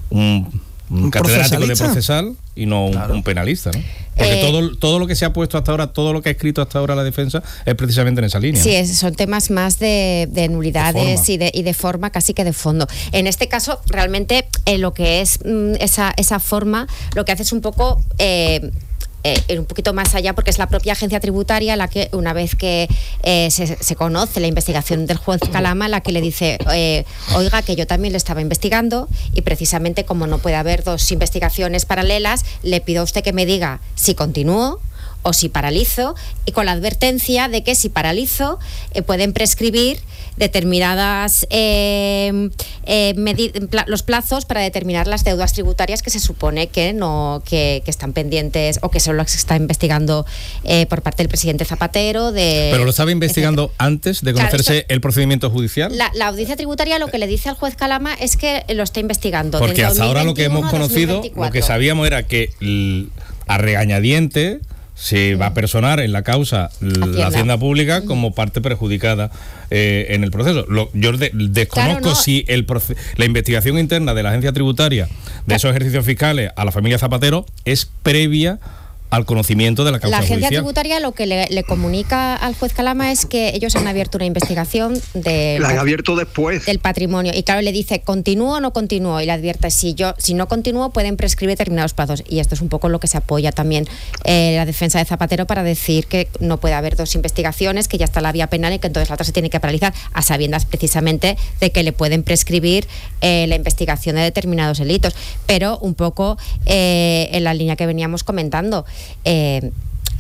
un, un, un catedrático de procesal y no un, claro. un penalista, ¿no? Porque eh, todo, todo lo que se ha puesto hasta ahora, todo lo que ha escrito hasta ahora la defensa es precisamente en esa línea. Sí, ¿no? es, son temas más de, de nulidades de y, de, y de forma casi que de fondo. En este caso, realmente, eh, lo que es mm, esa, esa forma, lo que hace es un poco... Eh, Eh, un poquito más allá, porque es la propia agencia tributaria la que, una vez que eh, se, se conoce la investigación del juez Calama, la que le dice, eh, oiga, que yo también le estaba investigando y precisamente como no puede haber dos investigaciones paralelas, le pido a usted que me diga si continúo o si paralizo, y con la advertencia de que si paralizo eh, pueden prescribir determinadas eh, eh, medi- pla- los plazos para determinar las deudas tributarias que se supone que no que, que están pendientes o que son las que se está investigando eh, por parte del presidente Zapatero. De, Pero lo estaba investigando etcétera. Antes de conocerse claro, esto, el procedimiento judicial. La, la audiencia tributaria lo que le dice al juez Calama es que lo está investigando. Porque hasta ahora lo que hemos conocido, lo que sabíamos era que l- a regañadiente se va a personar en la causa Hacienda. la Hacienda Pública como parte perjudicada eh, en el proceso. Lo, yo de, desconozco claro, no. si el proce- la investigación interna de la agencia tributaria de esos ejercicios fiscales a la familia Zapatero es previa al conocimiento de la causa judicial. La agencia judicial. tributaria lo que le, le comunica al juez Calama es que ellos han abierto una investigación de la han abierto después del patrimonio y claro, le dice continúo o no continúo y le advierte si yo si no continúo pueden prescribir determinados plazos y esto es un poco lo que se apoya también eh, la defensa de Zapatero para decir que no puede haber dos investigaciones, que ya está la vía penal y que entonces la otra se tiene que paralizar a sabiendas precisamente de que le pueden prescribir eh, la investigación de determinados delitos, pero un poco eh, en la línea que veníamos comentando. Eh,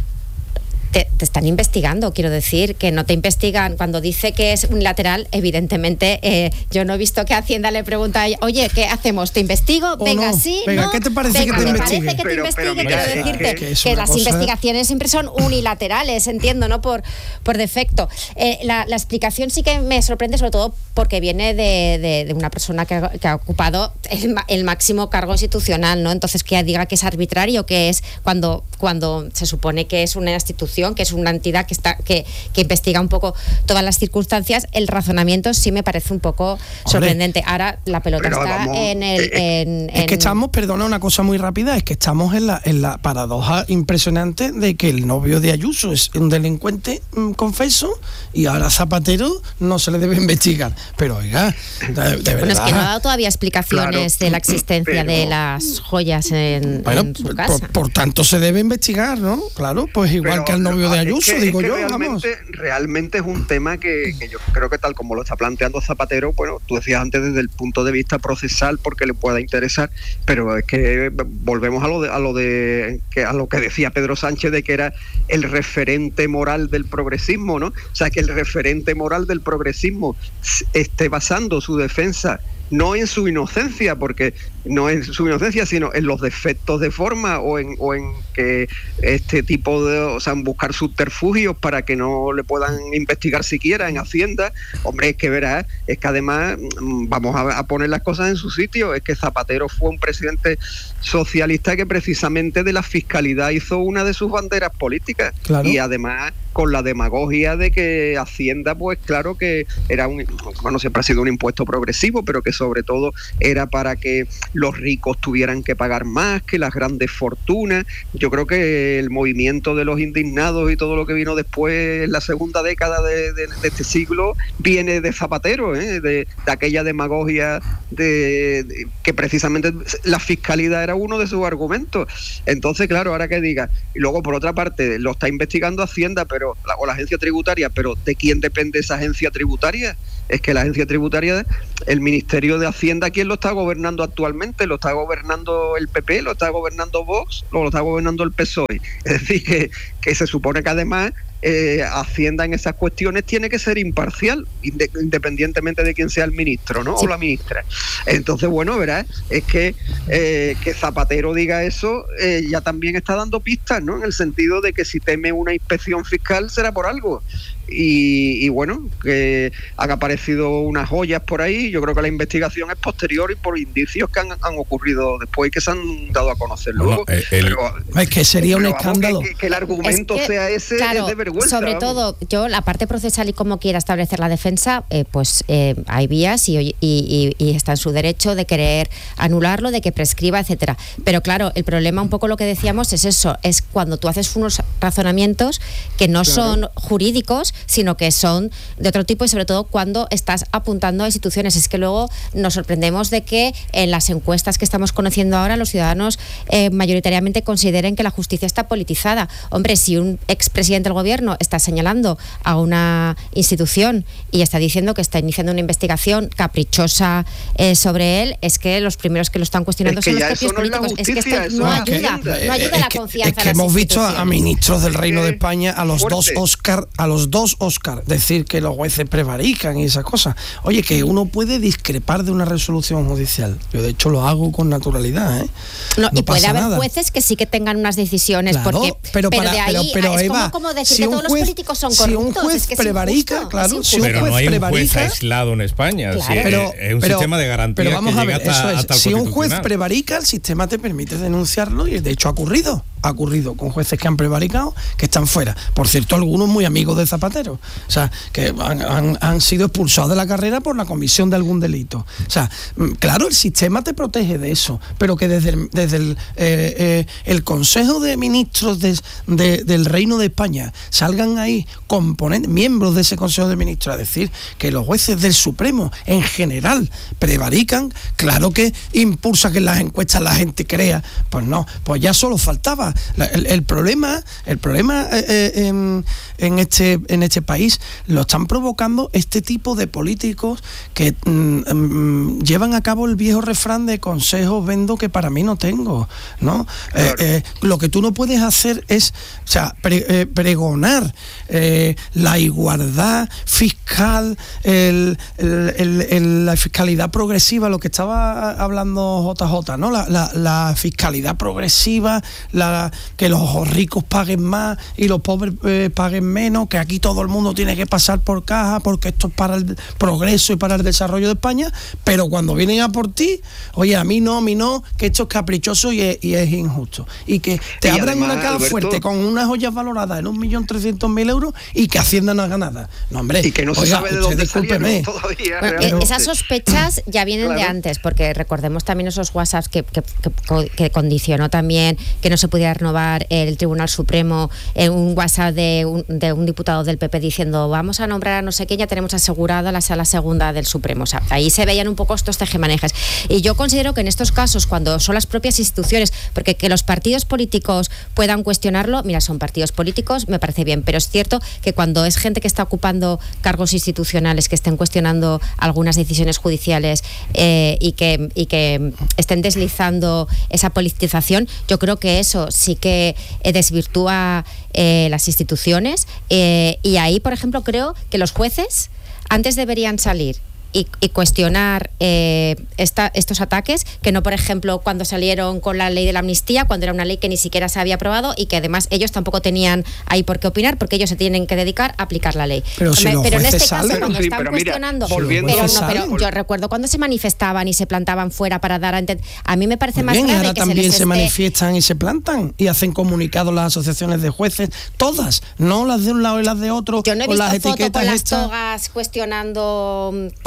te, te están investigando, quiero decir, que no te investigan cuando dice que es unilateral, evidentemente eh, yo no he visto que Hacienda le pregunta a ella, oye, ¿qué hacemos? ¿Te investigo? Venga, no. sí, Venga, ¿no? ¿qué te parece Venga, que te me investigue? parece que pero, te investigue, pero, quiero mira, decirte que, que, que las cosa... investigaciones siempre son unilaterales, entiendo, ¿no? Por, por defecto. Eh, la, la explicación sí que me sorprende, sobre todo porque viene de, de, de una persona que ha, que ha ocupado el, el máximo cargo institucional, ¿no? Entonces, que diga que es arbitrario, que es cuando, cuando se supone que es una institución, que es una entidad que está que, que investiga un poco todas las circunstancias, el razonamiento sí me parece un poco Hombre, sorprendente. Ahora la pelota está vamos, en el... Eh, en, es en... que estamos, perdona una cosa muy rápida, es que estamos en la, en la paradoja impresionante de que el novio de Ayuso es un delincuente mmm, confeso y ahora Zapatero no se le debe investigar. Pero oiga, de, de verdad... Bueno, es que no ha dado todavía explicaciones claro, de la existencia pero... de las joyas en, bueno, en su casa. Por, por tanto se debe investigar, ¿no? Claro, pues igual pero, que al novio de Ayuso, es que, digo es que yo, realmente, vamos. Realmente es un tema que, que yo creo que tal como lo está planteando Zapatero, bueno, tú decías antes desde el punto de vista procesal porque le pueda interesar, pero es que volvemos a lo de, a lo de que a lo que decía Pedro Sánchez de que era el referente moral del progresismo, ¿no? O sea, que el referente moral del progresismo esté basando su defensa no en su inocencia, porque no en su inocencia, sino en los defectos de forma o en, o en que este tipo de, o sea, en buscar subterfugios para que no le puedan investigar siquiera en Hacienda. Hombre, es que verás, es que además vamos a, a poner las cosas en su sitio, es que Zapatero fue un presidente socialista que precisamente de la fiscalidad hizo una de sus banderas políticas. Claro. Y además con la demagogia de que Hacienda, pues claro que era un, bueno, siempre ha sido un impuesto progresivo, pero que sobre todo era para que los ricos tuvieran que pagar más, que las grandes fortunas. Yo creo que el movimiento de los indignados y todo lo que vino después en la segunda década de, de, de este siglo viene de Zapatero, ¿eh? de, de aquella demagogia de, de que precisamente la fiscalidad era uno de sus argumentos. Entonces, claro, ahora que diga, y luego por otra parte lo está investigando Hacienda, pero la, o la agencia tributaria, pero ¿de quién depende esa agencia tributaria? Es que la agencia tributaria, el Ministerio de Hacienda, ¿quién lo está gobernando actualmente? ¿Lo está gobernando el P P? ¿Lo está gobernando Vox? ¿O lo está gobernando el P S O E? Es decir, que, que se supone que además eh, Hacienda en esas cuestiones tiene que ser imparcial, inde- independientemente de quién sea el ministro, ¿no? Sí. O la ministra. Entonces, bueno, verás, es que eh, que Zapatero diga eso eh, ya también está dando pistas, ¿no? En el sentido de que si teme una inspección fiscal será por algo. Y, y bueno, que han aparecido unas joyas por ahí. Yo creo que la investigación es posterior y por indicios que han, han ocurrido después y que se han dado a conocer luego. Bueno, el, pero, es que sería un escándalo. Que, que, que el argumento es que, sea ese, claro, es de vergüenza. Sobre vamos. todo, yo la parte procesal y cómo quiera establecer la defensa, eh, pues eh, hay vías y, y, y, y está en su derecho de querer anularlo, de que prescriba, etcétera. Pero claro, el problema, un poco lo que decíamos, es eso, es cuando tú haces unos razonamientos que no claro. son jurídicos, sino que son de otro tipo, y sobre todo cuando estás apuntando a instituciones. Es que luego nos sorprendemos de que en las encuestas que estamos conociendo ahora los ciudadanos eh, mayoritariamente consideren que la justicia está politizada. Hombre, si un expresidente del gobierno está señalando a una institución y está diciendo que está iniciando una investigación caprichosa eh, sobre él, es que los primeros que lo están cuestionando es que son los propios políticos. Es, es que esto no ayuda, no ayuda la confianza. Es que, es que hemos visto a, a ministros del Reino de España, a los fuerte. dos Oscar, a los dos Oscar, decir que los jueces prevarican y esas cosas. Oye, que uno puede discrepar de una resolución judicial. Yo de hecho lo hago con naturalidad, ¿eh? No, no y puede haber nada. Jueces que sí que tengan unas decisiones, claro, porque pero, pero para, de ahí pero, pero, es Eva, como, como decir si que todos juez, los políticos son corruptos. Si un juez es que prevarica, es claro, si un pero juez no hay un prevarica, juez aislado en España. Claro, sí, pero, es un pero, sistema de garantía pero vamos que a ver, llega hasta, eso es. hasta el Si un juez Constitucional. prevarica, el sistema te permite denunciarlo y de hecho ha ocurrido. Ha ocurrido con jueces que han prevaricado, que están fuera. Por cierto, algunos muy amigos de Zapatero. O sea, que han, han, han sido expulsados de la carrera por la comisión de algún delito. O sea, claro, el sistema te protege de eso, pero que desde el, desde el, eh, eh, el Consejo de Ministros de, de, del Reino de España salgan ahí componentes, miembros de ese Consejo de Ministros a decir que los jueces del Supremo en general prevarican, claro que impulsa que en las encuestas la gente crea. Pues no, pues ya solo faltaba. El, el problema, el problema eh, en, en este en este país lo están provocando este tipo de políticos que mm, mm, llevan a cabo el viejo refrán de consejos vendo que para mí no tengo, ¿no? Claro. Eh, eh, lo que tú no puedes hacer es, o sea, pre, eh, pregonar eh, la igualdad fiscal, el, el, el, el, la fiscalidad progresiva, lo que estaba hablando J J, ¿no? La, la, la fiscalidad progresiva, la que los ricos paguen más y los pobres eh, paguen menos, que aquí todo el mundo tiene que pasar por caja porque esto es para el progreso y para el desarrollo de España, pero cuando vienen a por ti, oye, a mí no, a mí no, que esto es caprichoso y es, y es injusto. Y que te y abran además, una caja Alberto, fuerte con unas joyas valoradas en un millón trescientos mil euros y que Hacienda no haga nada. No, hombre, y que no se oiga, sabe de dónde salieron todavía. Bueno, esas sospechas ya vienen claro. de antes, porque recordemos también esos WhatsApps que, que, que, que condicionó también que no se pudiera renovar el Tribunal Supremo, en un WhatsApp de un, de un diputado del P P diciendo vamos a nombrar a no sé qué, ya tenemos asegurada la sala segunda del Supremo. O sea, ahí se veían un poco estos tejemanejes. Y yo considero que en estos casos, cuando son las propias instituciones, porque que los partidos políticos puedan cuestionarlo, mira, son partidos políticos, me parece bien, pero es cierto que cuando es gente que está ocupando cargos institucionales, que estén cuestionando algunas decisiones judiciales eh, y, que, y que estén deslizando esa politización, yo creo que eso sí que eh, desvirtúa eh, las instituciones eh, y ahí, por ejemplo, creo que los jueces antes deberían salir Y, y cuestionar eh, esta, estos ataques, que no, por ejemplo, cuando salieron con la ley de la amnistía, cuando era una ley que ni siquiera se había aprobado y que además ellos tampoco tenían ahí por qué opinar, porque ellos se tienen que dedicar a aplicar la ley. Pero, si pero, pero en este salen, caso, cuando sí, están pero cuestionando, mira, pero, no, pero yo recuerdo cuando se manifestaban y se plantaban fuera para dar a entender, a mí me parece Muy más bien, grave ahora que también se, les se esté... manifiestan y se plantan y hacen comunicados las asociaciones de jueces, todas, no las de un lado y las de otro. Yo no he con visto las foto etiquetas con las estas. togas cuestionando, ¿sabes?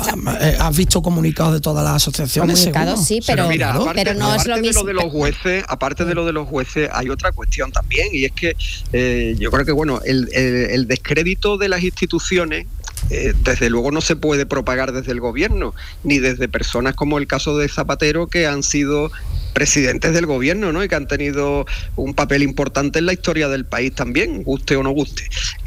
has visto comunicados de todas las asociaciones. Comunicados sí, pero, pero, mira, ¿no? aparte, pero no es lo mismo. De lo de los jueces, aparte de lo de los jueces, hay otra cuestión también, y es que eh, yo creo que bueno, el, el, el descrédito de las instituciones Eh, desde luego no se puede propagar desde el gobierno, ni desde personas como el caso de Zapatero, que han sido presidentes del gobierno, ¿no? Y que han tenido un papel importante en la historia del país también, guste o no guste.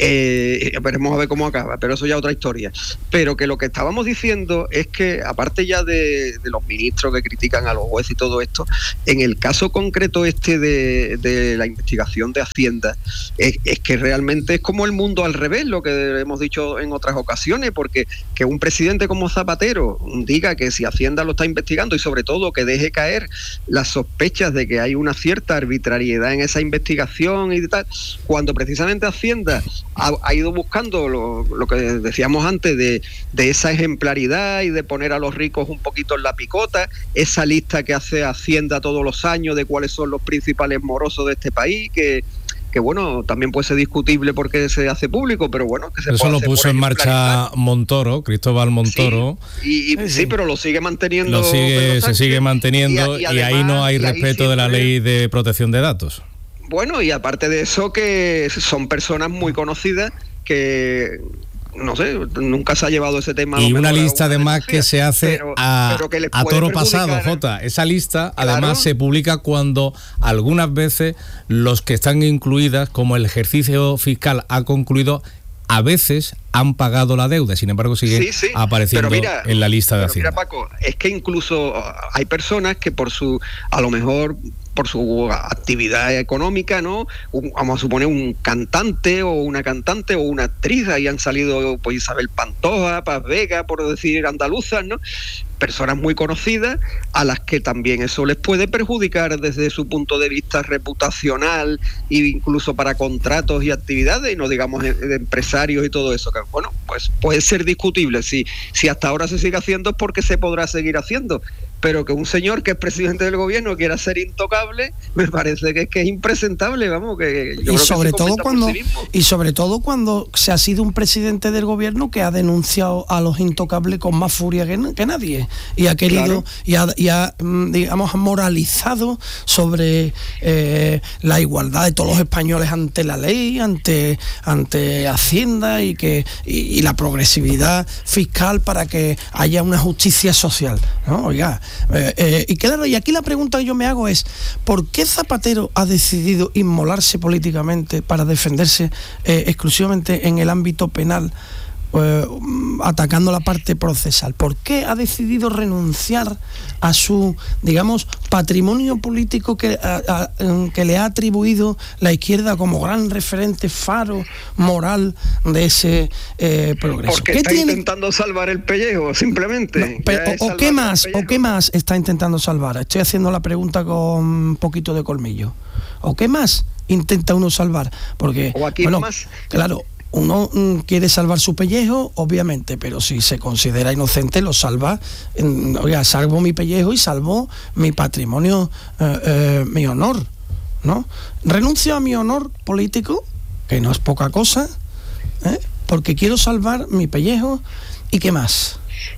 Eh, veremos a ver cómo acaba, pero eso ya es otra historia. Pero que lo que estábamos diciendo es que, aparte ya de, de los ministros que critican a los jueces y todo esto, en el caso concreto este de, de la investigación de Hacienda, es, es que realmente es como el mundo al revés, lo que hemos dicho en otras ocasiones, porque que un presidente como Zapatero diga que si Hacienda lo está investigando, y sobre todo que deje caer las sospechas de que hay una cierta arbitrariedad en esa investigación y tal, cuando precisamente Hacienda ha, ha ido buscando lo, lo que decíamos antes de, de esa ejemplaridad y de poner a los ricos un poquito en la picota, esa lista que hace Hacienda todos los años de cuáles son los principales morosos de este país, que que bueno, también puede ser discutible porque se hace público, pero bueno, que se Eso puede lo hacer puso en marcha Montoro, Cristóbal Montoro. Sí, y, y, sí, pero lo sigue manteniendo. Lo sigue, se sigue manteniendo y, y, y además, ahí no hay respeto de la ley de protección de datos. Bueno, y aparte de eso, que son personas muy conocidas que... no sé, nunca se ha llevado ese tema. Y una lista además que se hace pero, a, pero a toro pasado, Jota. Esa lista claro. además se publica cuando algunas veces los que están incluidas, como el ejercicio fiscal ha concluido, a veces han pagado la deuda, sin embargo siguen sí, sí. apareciendo mira, en la lista de Hacienda. Mira, Paco, es que incluso hay personas que por su, a lo mejor por su actividad económica, ¿no? Un, vamos a suponer un cantante o una cantante o una actriz, ahí han salido pues Isabel Pantoja, Paz Vega, por decir andaluzas, ¿no? Personas muy conocidas a las que también eso les puede perjudicar desde su punto de vista reputacional e incluso para contratos y actividades, y no digamos de empresarios y todo eso, que bueno, pues puede ser discutible. Si, si hasta ahora se sigue haciendo es porque se podrá seguir haciendo, pero que un señor que es presidente del gobierno quiera ser intocable, me parece que es que es impresentable, vamos, que yo y creo sobre que todo cuando sí y sobre todo cuando se ha sido un presidente del gobierno que ha denunciado a los intocables con más furia que, que nadie, y ha querido claro. y, ha, y ha digamos moralizado sobre eh, la igualdad de todos los españoles ante la ley, ante ante Hacienda, y que y, y la progresividad fiscal para que haya una justicia social, ¿no? Oiga, Eh, eh, y claro, y aquí la pregunta que yo me hago es ¿por qué Zapatero ha decidido inmolarse políticamente para defenderse eh, exclusivamente en el ámbito penal, eh, atacando la parte procesal? ¿Por qué ha decidido renunciar a su, digamos, patrimonio político que, a, a, que le ha atribuido la izquierda como gran referente, faro moral de ese eh, progreso? Porque ¿Qué está tiene? intentando salvar el pellejo, simplemente. No, pero, o, o qué más, o qué más está intentando salvar. Estoy haciendo la pregunta con un poquito de colmillo. ¿O qué más intenta uno salvar? Porque, o aquí bueno, más. Claro, uno mm, quiere salvar su pellejo, obviamente, pero si se considera inocente, lo salva. En, oiga, salvo mi pellejo y salvo mi patrimonio, eh, eh, mi honor, ¿no? Renuncio a mi honor político, que no es poca cosa, ¿eh? Porque quiero salvar mi pellejo. ¿Y qué más?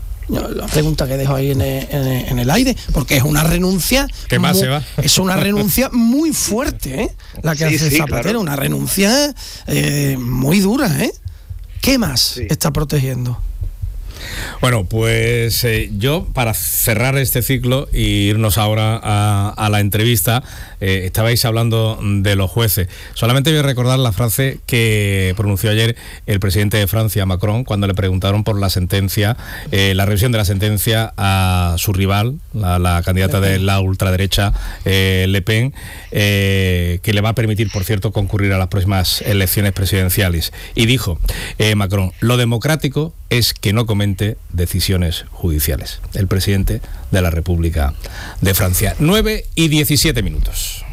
La pregunta que dejo ahí en el, en el, en el aire, porque es una renuncia ¿Qué más muy, se va? es una renuncia muy fuerte, ¿eh? La que sí, hace sí, Zapatero, claro. Una renuncia eh, muy dura, ¿eh? ¿Qué más sí. está protegiendo? Bueno, pues eh, yo, para cerrar este ciclo e irnos ahora a, a la entrevista, eh, estabais hablando de los jueces. Solamente voy a recordar la frase que pronunció ayer el presidente de Francia, Macron, cuando le preguntaron por la sentencia, eh, la revisión de la sentencia a su rival, la, la candidata de la ultraderecha, eh, Le Pen, eh, que le va a permitir, por cierto, concurrir a las próximas elecciones presidenciales. Y dijo eh, Macron, lo democrático es que no comente decisiones judiciales. El presidente de la República de Francia. nueve y diecisiete minutos.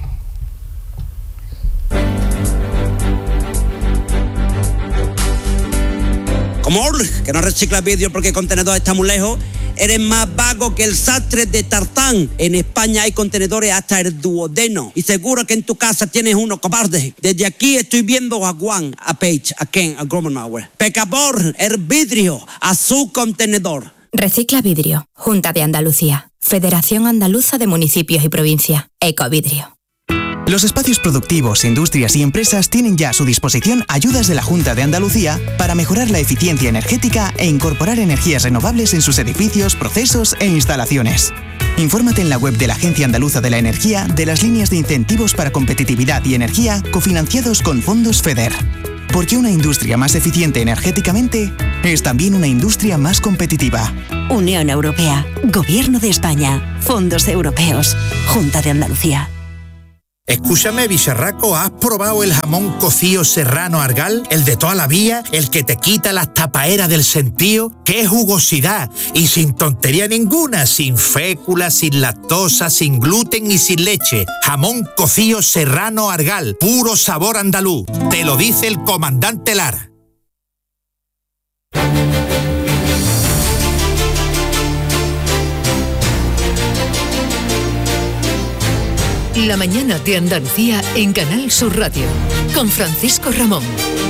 Como que no reciclas vídeo porque el contenedor está muy lejos, eres más vago que el sastre de Tartán. En España hay contenedores hasta el duodeno. Y seguro que en tu casa tienes uno, cobarde. Desde aquí estoy viendo a Juan, a Paige, a Ken, a Gromenauer. Pecador, el vidrio, a su contenedor. Recicla Vidrio, Junta de Andalucía, Federación Andaluza de Municipios y Provincias, Ecovidrio. Los espacios productivos, industrias y empresas tienen ya a su disposición ayudas de la Junta de Andalucía para mejorar la eficiencia energética e incorporar energías renovables en sus edificios, procesos e instalaciones. Infórmate en la web de la Agencia Andaluza de la Energía de las líneas de incentivos para competitividad y energía cofinanciados con fondos FEDER. Porque una industria más eficiente energéticamente es también una industria más competitiva. Unión Europea, Gobierno de España, Fondos Europeos, Junta de Andalucía. Escúchame, bicharraco, ¿has probado el jamón cocido serrano Argal? El de toda la vida, el que te quita las tapaeras del sentío. ¡Qué jugosidad! Y sin tontería ninguna, sin fécula, sin lactosa, sin gluten y sin leche. Jamón cocido serrano Argal, puro sabor andaluz. Te lo dice el comandante Lara. La mañana de Andalucía en Canal Sur Radio, con Francisco Ramón.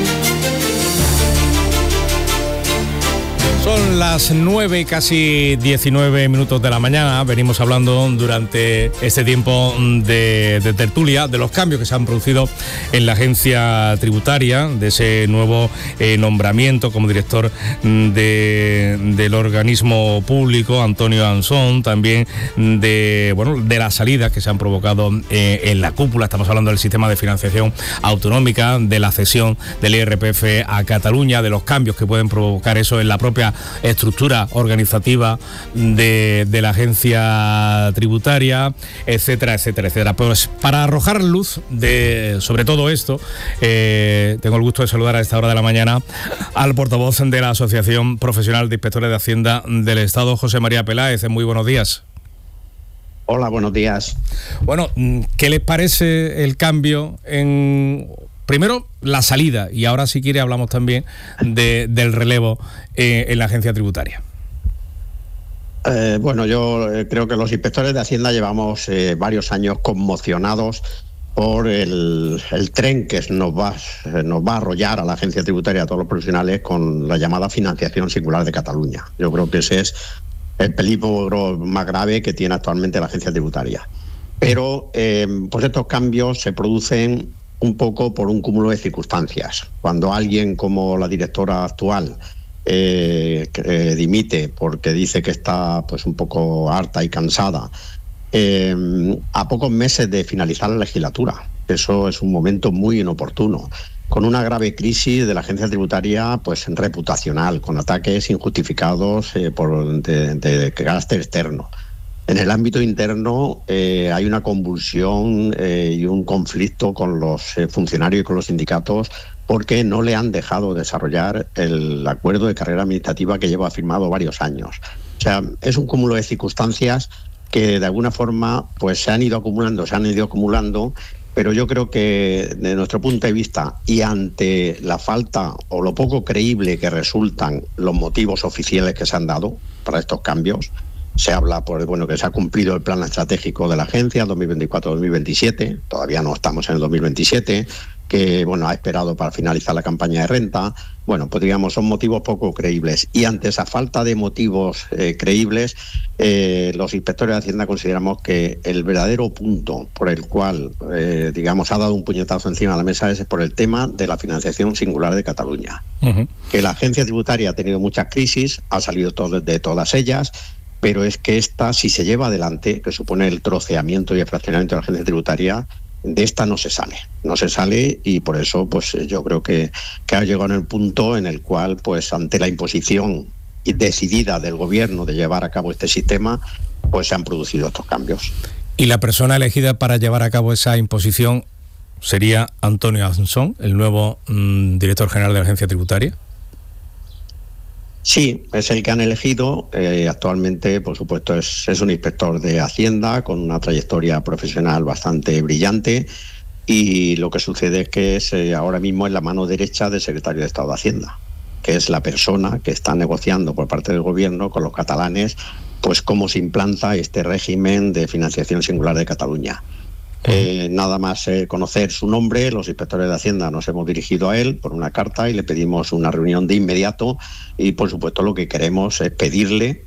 Son las nueve y casi diecinueve minutos de la mañana. Venimos hablando durante este tiempo de, de tertulia de los cambios que se han producido en la agencia tributaria, de ese nuevo eh, nombramiento como director de, del organismo público, Antonio Ansón, también de, bueno, de las salidas que se han provocado eh, en la cúpula. Estamos hablando del sistema de financiación autonómica, de la cesión del I R P F a Cataluña, de los cambios que pueden provocar eso en la propia estructura organizativa de, de la agencia tributaria, etcétera, etcétera, etcétera. Pues para arrojar luz de, sobre todo esto, eh, tengo el gusto de saludar a esta hora de la mañana al portavoz de la Asociación Profesional de Inspectores de Hacienda del Estado, José María Peláez. Muy buenos días. Hola, buenos días. Bueno, ¿qué les parece el cambio en... Primero, la salida, y ahora si quiere hablamos también de, del relevo eh, en la agencia tributaria? Eh, bueno, yo eh, creo que los inspectores de Hacienda llevamos eh, varios años conmocionados por el, el tren que nos va, eh, nos va a arrollar a la agencia tributaria, a todos los profesionales, con la llamada financiación singular de Cataluña. Yo creo que ese es el peligro más grave que tiene actualmente la agencia tributaria. Pero eh, pues estos cambios se producen un poco por un cúmulo de circunstancias. Cuando alguien como la directora actual eh, eh, dimite porque dice que está pues un poco harta y cansada, eh, a pocos meses de finalizar la legislatura, eso es un momento muy inoportuno, con una grave crisis de la agencia tributaria pues reputacional, con ataques injustificados eh, por de, de carácter externo. En el ámbito interno eh, hay una convulsión eh, y un conflicto con los eh, funcionarios y con los sindicatos porque no le han dejado desarrollar el acuerdo de carrera administrativa que lleva firmado varios años. O sea, es un cúmulo de circunstancias que de alguna forma pues se han ido acumulando, se han ido acumulando, pero yo creo que desde nuestro punto de vista y ante la falta o lo poco creíble que resultan los motivos oficiales que se han dado para estos cambios, se habla por bueno que se ha cumplido el plan estratégico de la agencia dos mil veinticuatro dos mil veintisiete, todavía no estamos en el dos mil veintisiete, que bueno ha esperado para finalizar la campaña de renta. Bueno, pues digamos, son motivos poco creíbles. Y ante esa falta de motivos eh, creíbles, eh, los inspectores de Hacienda consideramos que el verdadero punto por el cual, eh, digamos, ha dado un puñetazo encima de la mesa es por el tema de la financiación singular de Cataluña. Uh-huh. Que la agencia tributaria ha tenido muchas crisis, ha salido todo, de todas ellas, pero es que esta, si se lleva adelante, que supone el troceamiento y el fraccionamiento de la agencia tributaria, de esta no se sale, no se sale y por eso pues yo creo que, que ha llegado en el punto en el cual pues ante la imposición decidida del gobierno de llevar a cabo este sistema, pues se han producido estos cambios. ¿Y la persona elegida para llevar a cabo esa imposición sería Antonio Ansón, el nuevo mmm, director general de la agencia tributaria? Sí, es el que han elegido. Eh, actualmente, por supuesto, es, es un inspector de Hacienda con una trayectoria profesional bastante brillante y lo que sucede es que es, eh, ahora mismo es la mano derecha del secretario de Estado de Hacienda, que es la persona que está negociando por parte del gobierno con los catalanes pues cómo se implanta este régimen de financiación singular de Cataluña. Eh, nada más eh, conocer su nombre, los inspectores de Hacienda nos hemos dirigido a él por una carta y le pedimos una reunión de inmediato y por supuesto lo que queremos es pedirle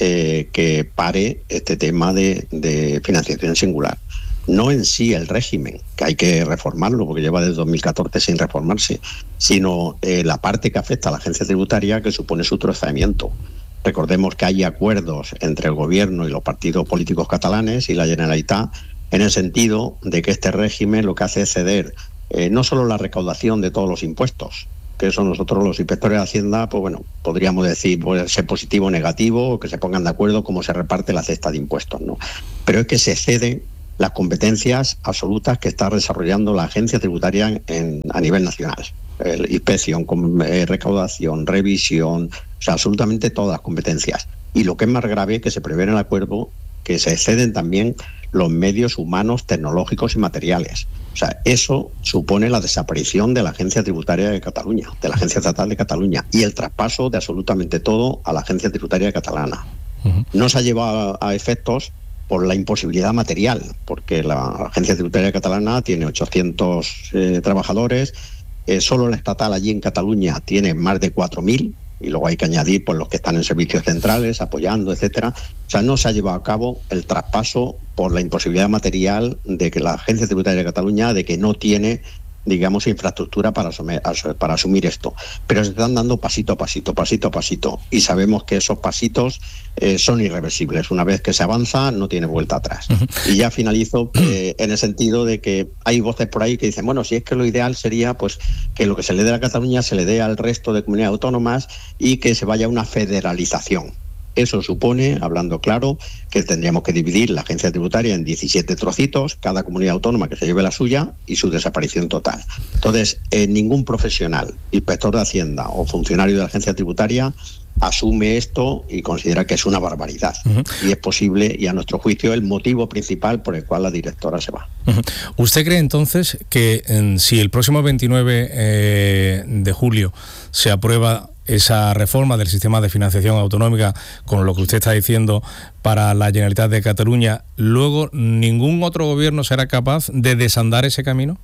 eh, que pare este tema de, de financiación singular. No en sí el régimen, que hay que reformarlo porque lleva desde dos mil catorce sin reformarse, sino eh, la parte que afecta a la agencia tributaria, que supone su trozamiento. Recordemos que hay acuerdos entre el gobierno y los partidos políticos catalanes y la Generalitat en el sentido de que este régimen lo que hace es ceder eh, no solo la recaudación de todos los impuestos, que eso nosotros los inspectores de Hacienda, pues bueno, podríamos decir, puede ser positivo o negativo, o que se pongan de acuerdo cómo se reparte la cesta de impuestos, ¿no? Pero es que se ceden las competencias absolutas que está desarrollando la agencia tributaria en, a nivel nacional. El, inspección, eh, recaudación, revisión, o sea, absolutamente todas las competencias. Y lo que es más grave es que se prevé en el acuerdo que se exceden también los medios humanos, tecnológicos y materiales. O sea, eso supone la desaparición de la Agencia Tributaria de Cataluña, de la Agencia Estatal de Cataluña, y el traspaso de absolutamente todo a la Agencia Tributaria Catalana. Uh-huh. No se ha llevado a, a efectos por la imposibilidad material, porque la Agencia Tributaria Catalana tiene ochocientos eh, trabajadores, eh, solo la estatal allí en Cataluña tiene más de cuatro mil, y luego hay que añadir pues, los que están en servicios centrales, apoyando, etcétera. O sea, no se ha llevado a cabo el traspaso por la imposibilidad material de que la Agencia Tributaria de Cataluña, de que no tiene, digamos, infraestructura para asumir, para asumir esto. Pero se están dando pasito a pasito, pasito a pasito. Y sabemos que esos pasitos eh, son irreversibles. Una vez que se avanza, no tiene vuelta atrás. Uh-huh. Y ya finalizo eh, en el sentido de que hay voces por ahí que dicen, bueno, si es que lo ideal sería pues que lo que se le dé a Cataluña se le dé al resto de comunidades autónomas y que se vaya a una federalización. Eso supone, hablando claro, que tendríamos que dividir la agencia tributaria en diecisiete trocitos, cada comunidad autónoma que se lleve la suya y su desaparición total. Entonces, eh, ningún profesional, inspector de Hacienda o funcionario de la agencia tributaria asume esto y considera que es una barbaridad. Uh-huh. Y es posible, y a nuestro juicio, el motivo principal por el cual la directora se va. Uh-huh. ¿Usted cree entonces que en, si el próximo veintinueve eh, de julio se aprueba esa reforma del sistema de financiación autonómica, con lo que usted está diciendo, para la Generalitat de Cataluña, luego ningún otro gobierno será capaz de desandar ese camino?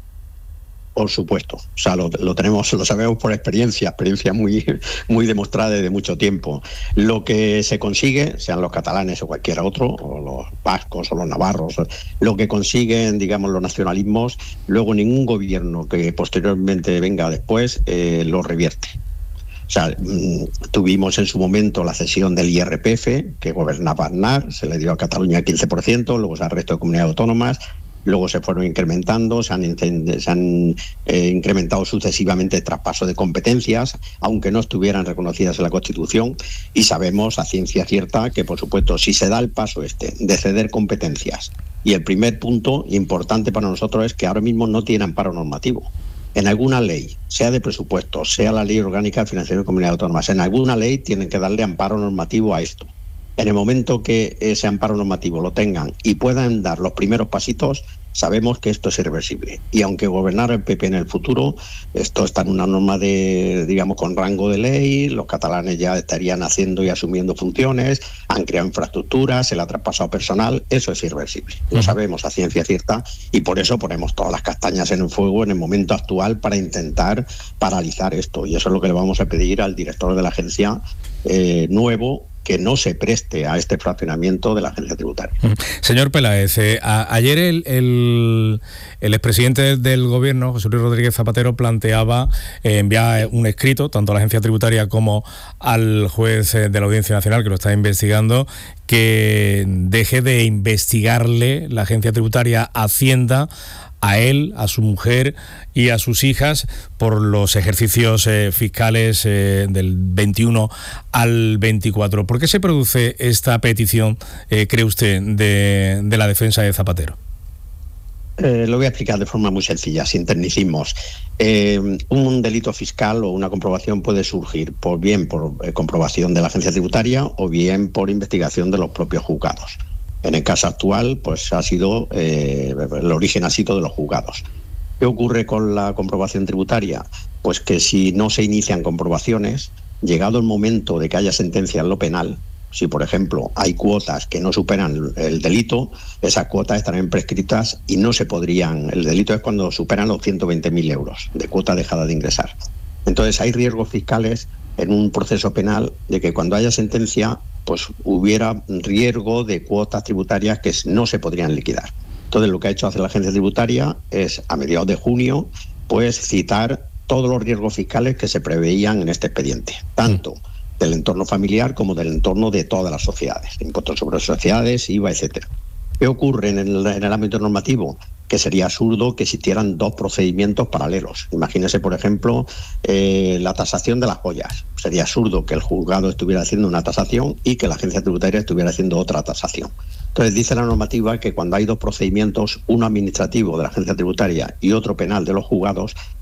Por supuesto, o sea, lo, lo tenemos, lo sabemos por experiencia, experiencia muy, muy demostrada desde mucho tiempo. Lo que se consigue, sean los catalanes o cualquier otro, o los vascos o los navarros, lo que consiguen, digamos, los nacionalismos, luego ningún gobierno que posteriormente venga después eh, lo revierte. O sea, tuvimos en su momento la cesión del I R P F, que gobernaba Aznar, se le dio a Cataluña el quince por ciento, luego al resto de comunidades autónomas, luego se fueron incrementando, se han, se han eh, incrementado sucesivamente el traspaso de competencias, aunque no estuvieran reconocidas en la Constitución, y sabemos a ciencia cierta que, por supuesto, si se da el paso este de ceder competencias, y el primer punto importante para nosotros es que ahora mismo no tiene amparo normativo. En alguna ley, sea de presupuesto, sea la Ley Orgánica de Financiación de Comunidades Autónomas, en alguna ley tienen que darle amparo normativo a esto. En el momento que ese amparo normativo lo tengan y puedan dar los primeros pasitos, sabemos que esto es irreversible. Y aunque gobernara el P P en el futuro, esto está en una norma de, digamos, con rango de ley, los catalanes ya estarían haciendo y asumiendo funciones, han creado infraestructuras, se le ha traspasado personal, eso es irreversible. Lo sabemos a ciencia cierta y por eso ponemos todas las castañas en el fuego en el momento actual para intentar paralizar esto. Y eso es lo que le vamos a pedir al director de la agencia eh, nuevo, que no se preste a este fraccionamiento de la agencia tributaria. Señor Peláez, eh, a, ayer el, el, el expresidente del gobierno, José Luis Rodríguez Zapatero, planteaba eh, enviar un escrito tanto a la agencia tributaria como al juez eh, de la Audiencia Nacional, que lo está investigando, que deje de investigarle la agencia tributaria Hacienda a él, a su mujer y a sus hijas por los ejercicios eh, fiscales eh, del veintiuno al veinticuatro. ¿Por qué se produce esta petición, eh, cree usted, de, de la defensa de Zapatero? Eh, lo voy a explicar de forma muy sencilla, sin tecnicismos. Eh, un delito fiscal o una comprobación puede surgir por bien por eh, comprobación de la agencia tributaria o bien por investigación de los propios juzgados. En el caso actual, pues ha sido, eh, el origen ha sido de los juzgados. ¿Qué ocurre con la comprobación tributaria? Pues que si no se inician comprobaciones, llegado el momento de que haya sentencia en lo penal, si por ejemplo hay cuotas que no superan el delito, esas cuotas estarán prescritas y no se podrían, el delito es cuando superan los ciento veinte mil euros de cuota dejada de ingresar. Entonces hay riesgos fiscales en un proceso penal de que cuando haya sentencia pues hubiera riesgo de cuotas tributarias que no se podrían liquidar. Entonces lo que ha hecho hacer la agencia tributaria es, a mediados de junio, pues citar todos los riesgos fiscales que se preveían en este expediente, tanto del entorno familiar como del entorno de todas las sociedades, impuestos sobre sociedades, I V A, etcétera. ¿Qué ocurre en el, en el ámbito normativo? Que sería absurdo que existieran dos procedimientos paralelos. Imagínese, por ejemplo, eh, la tasación de las joyas. Sería absurdo que el juzgado estuviera haciendo una tasación y que la agencia tributaria estuviera haciendo otra tasación. Entonces dice la normativa que cuando hay dos procedimientos, uno administrativo de la agencia tributaria y otro penal de los juzgados,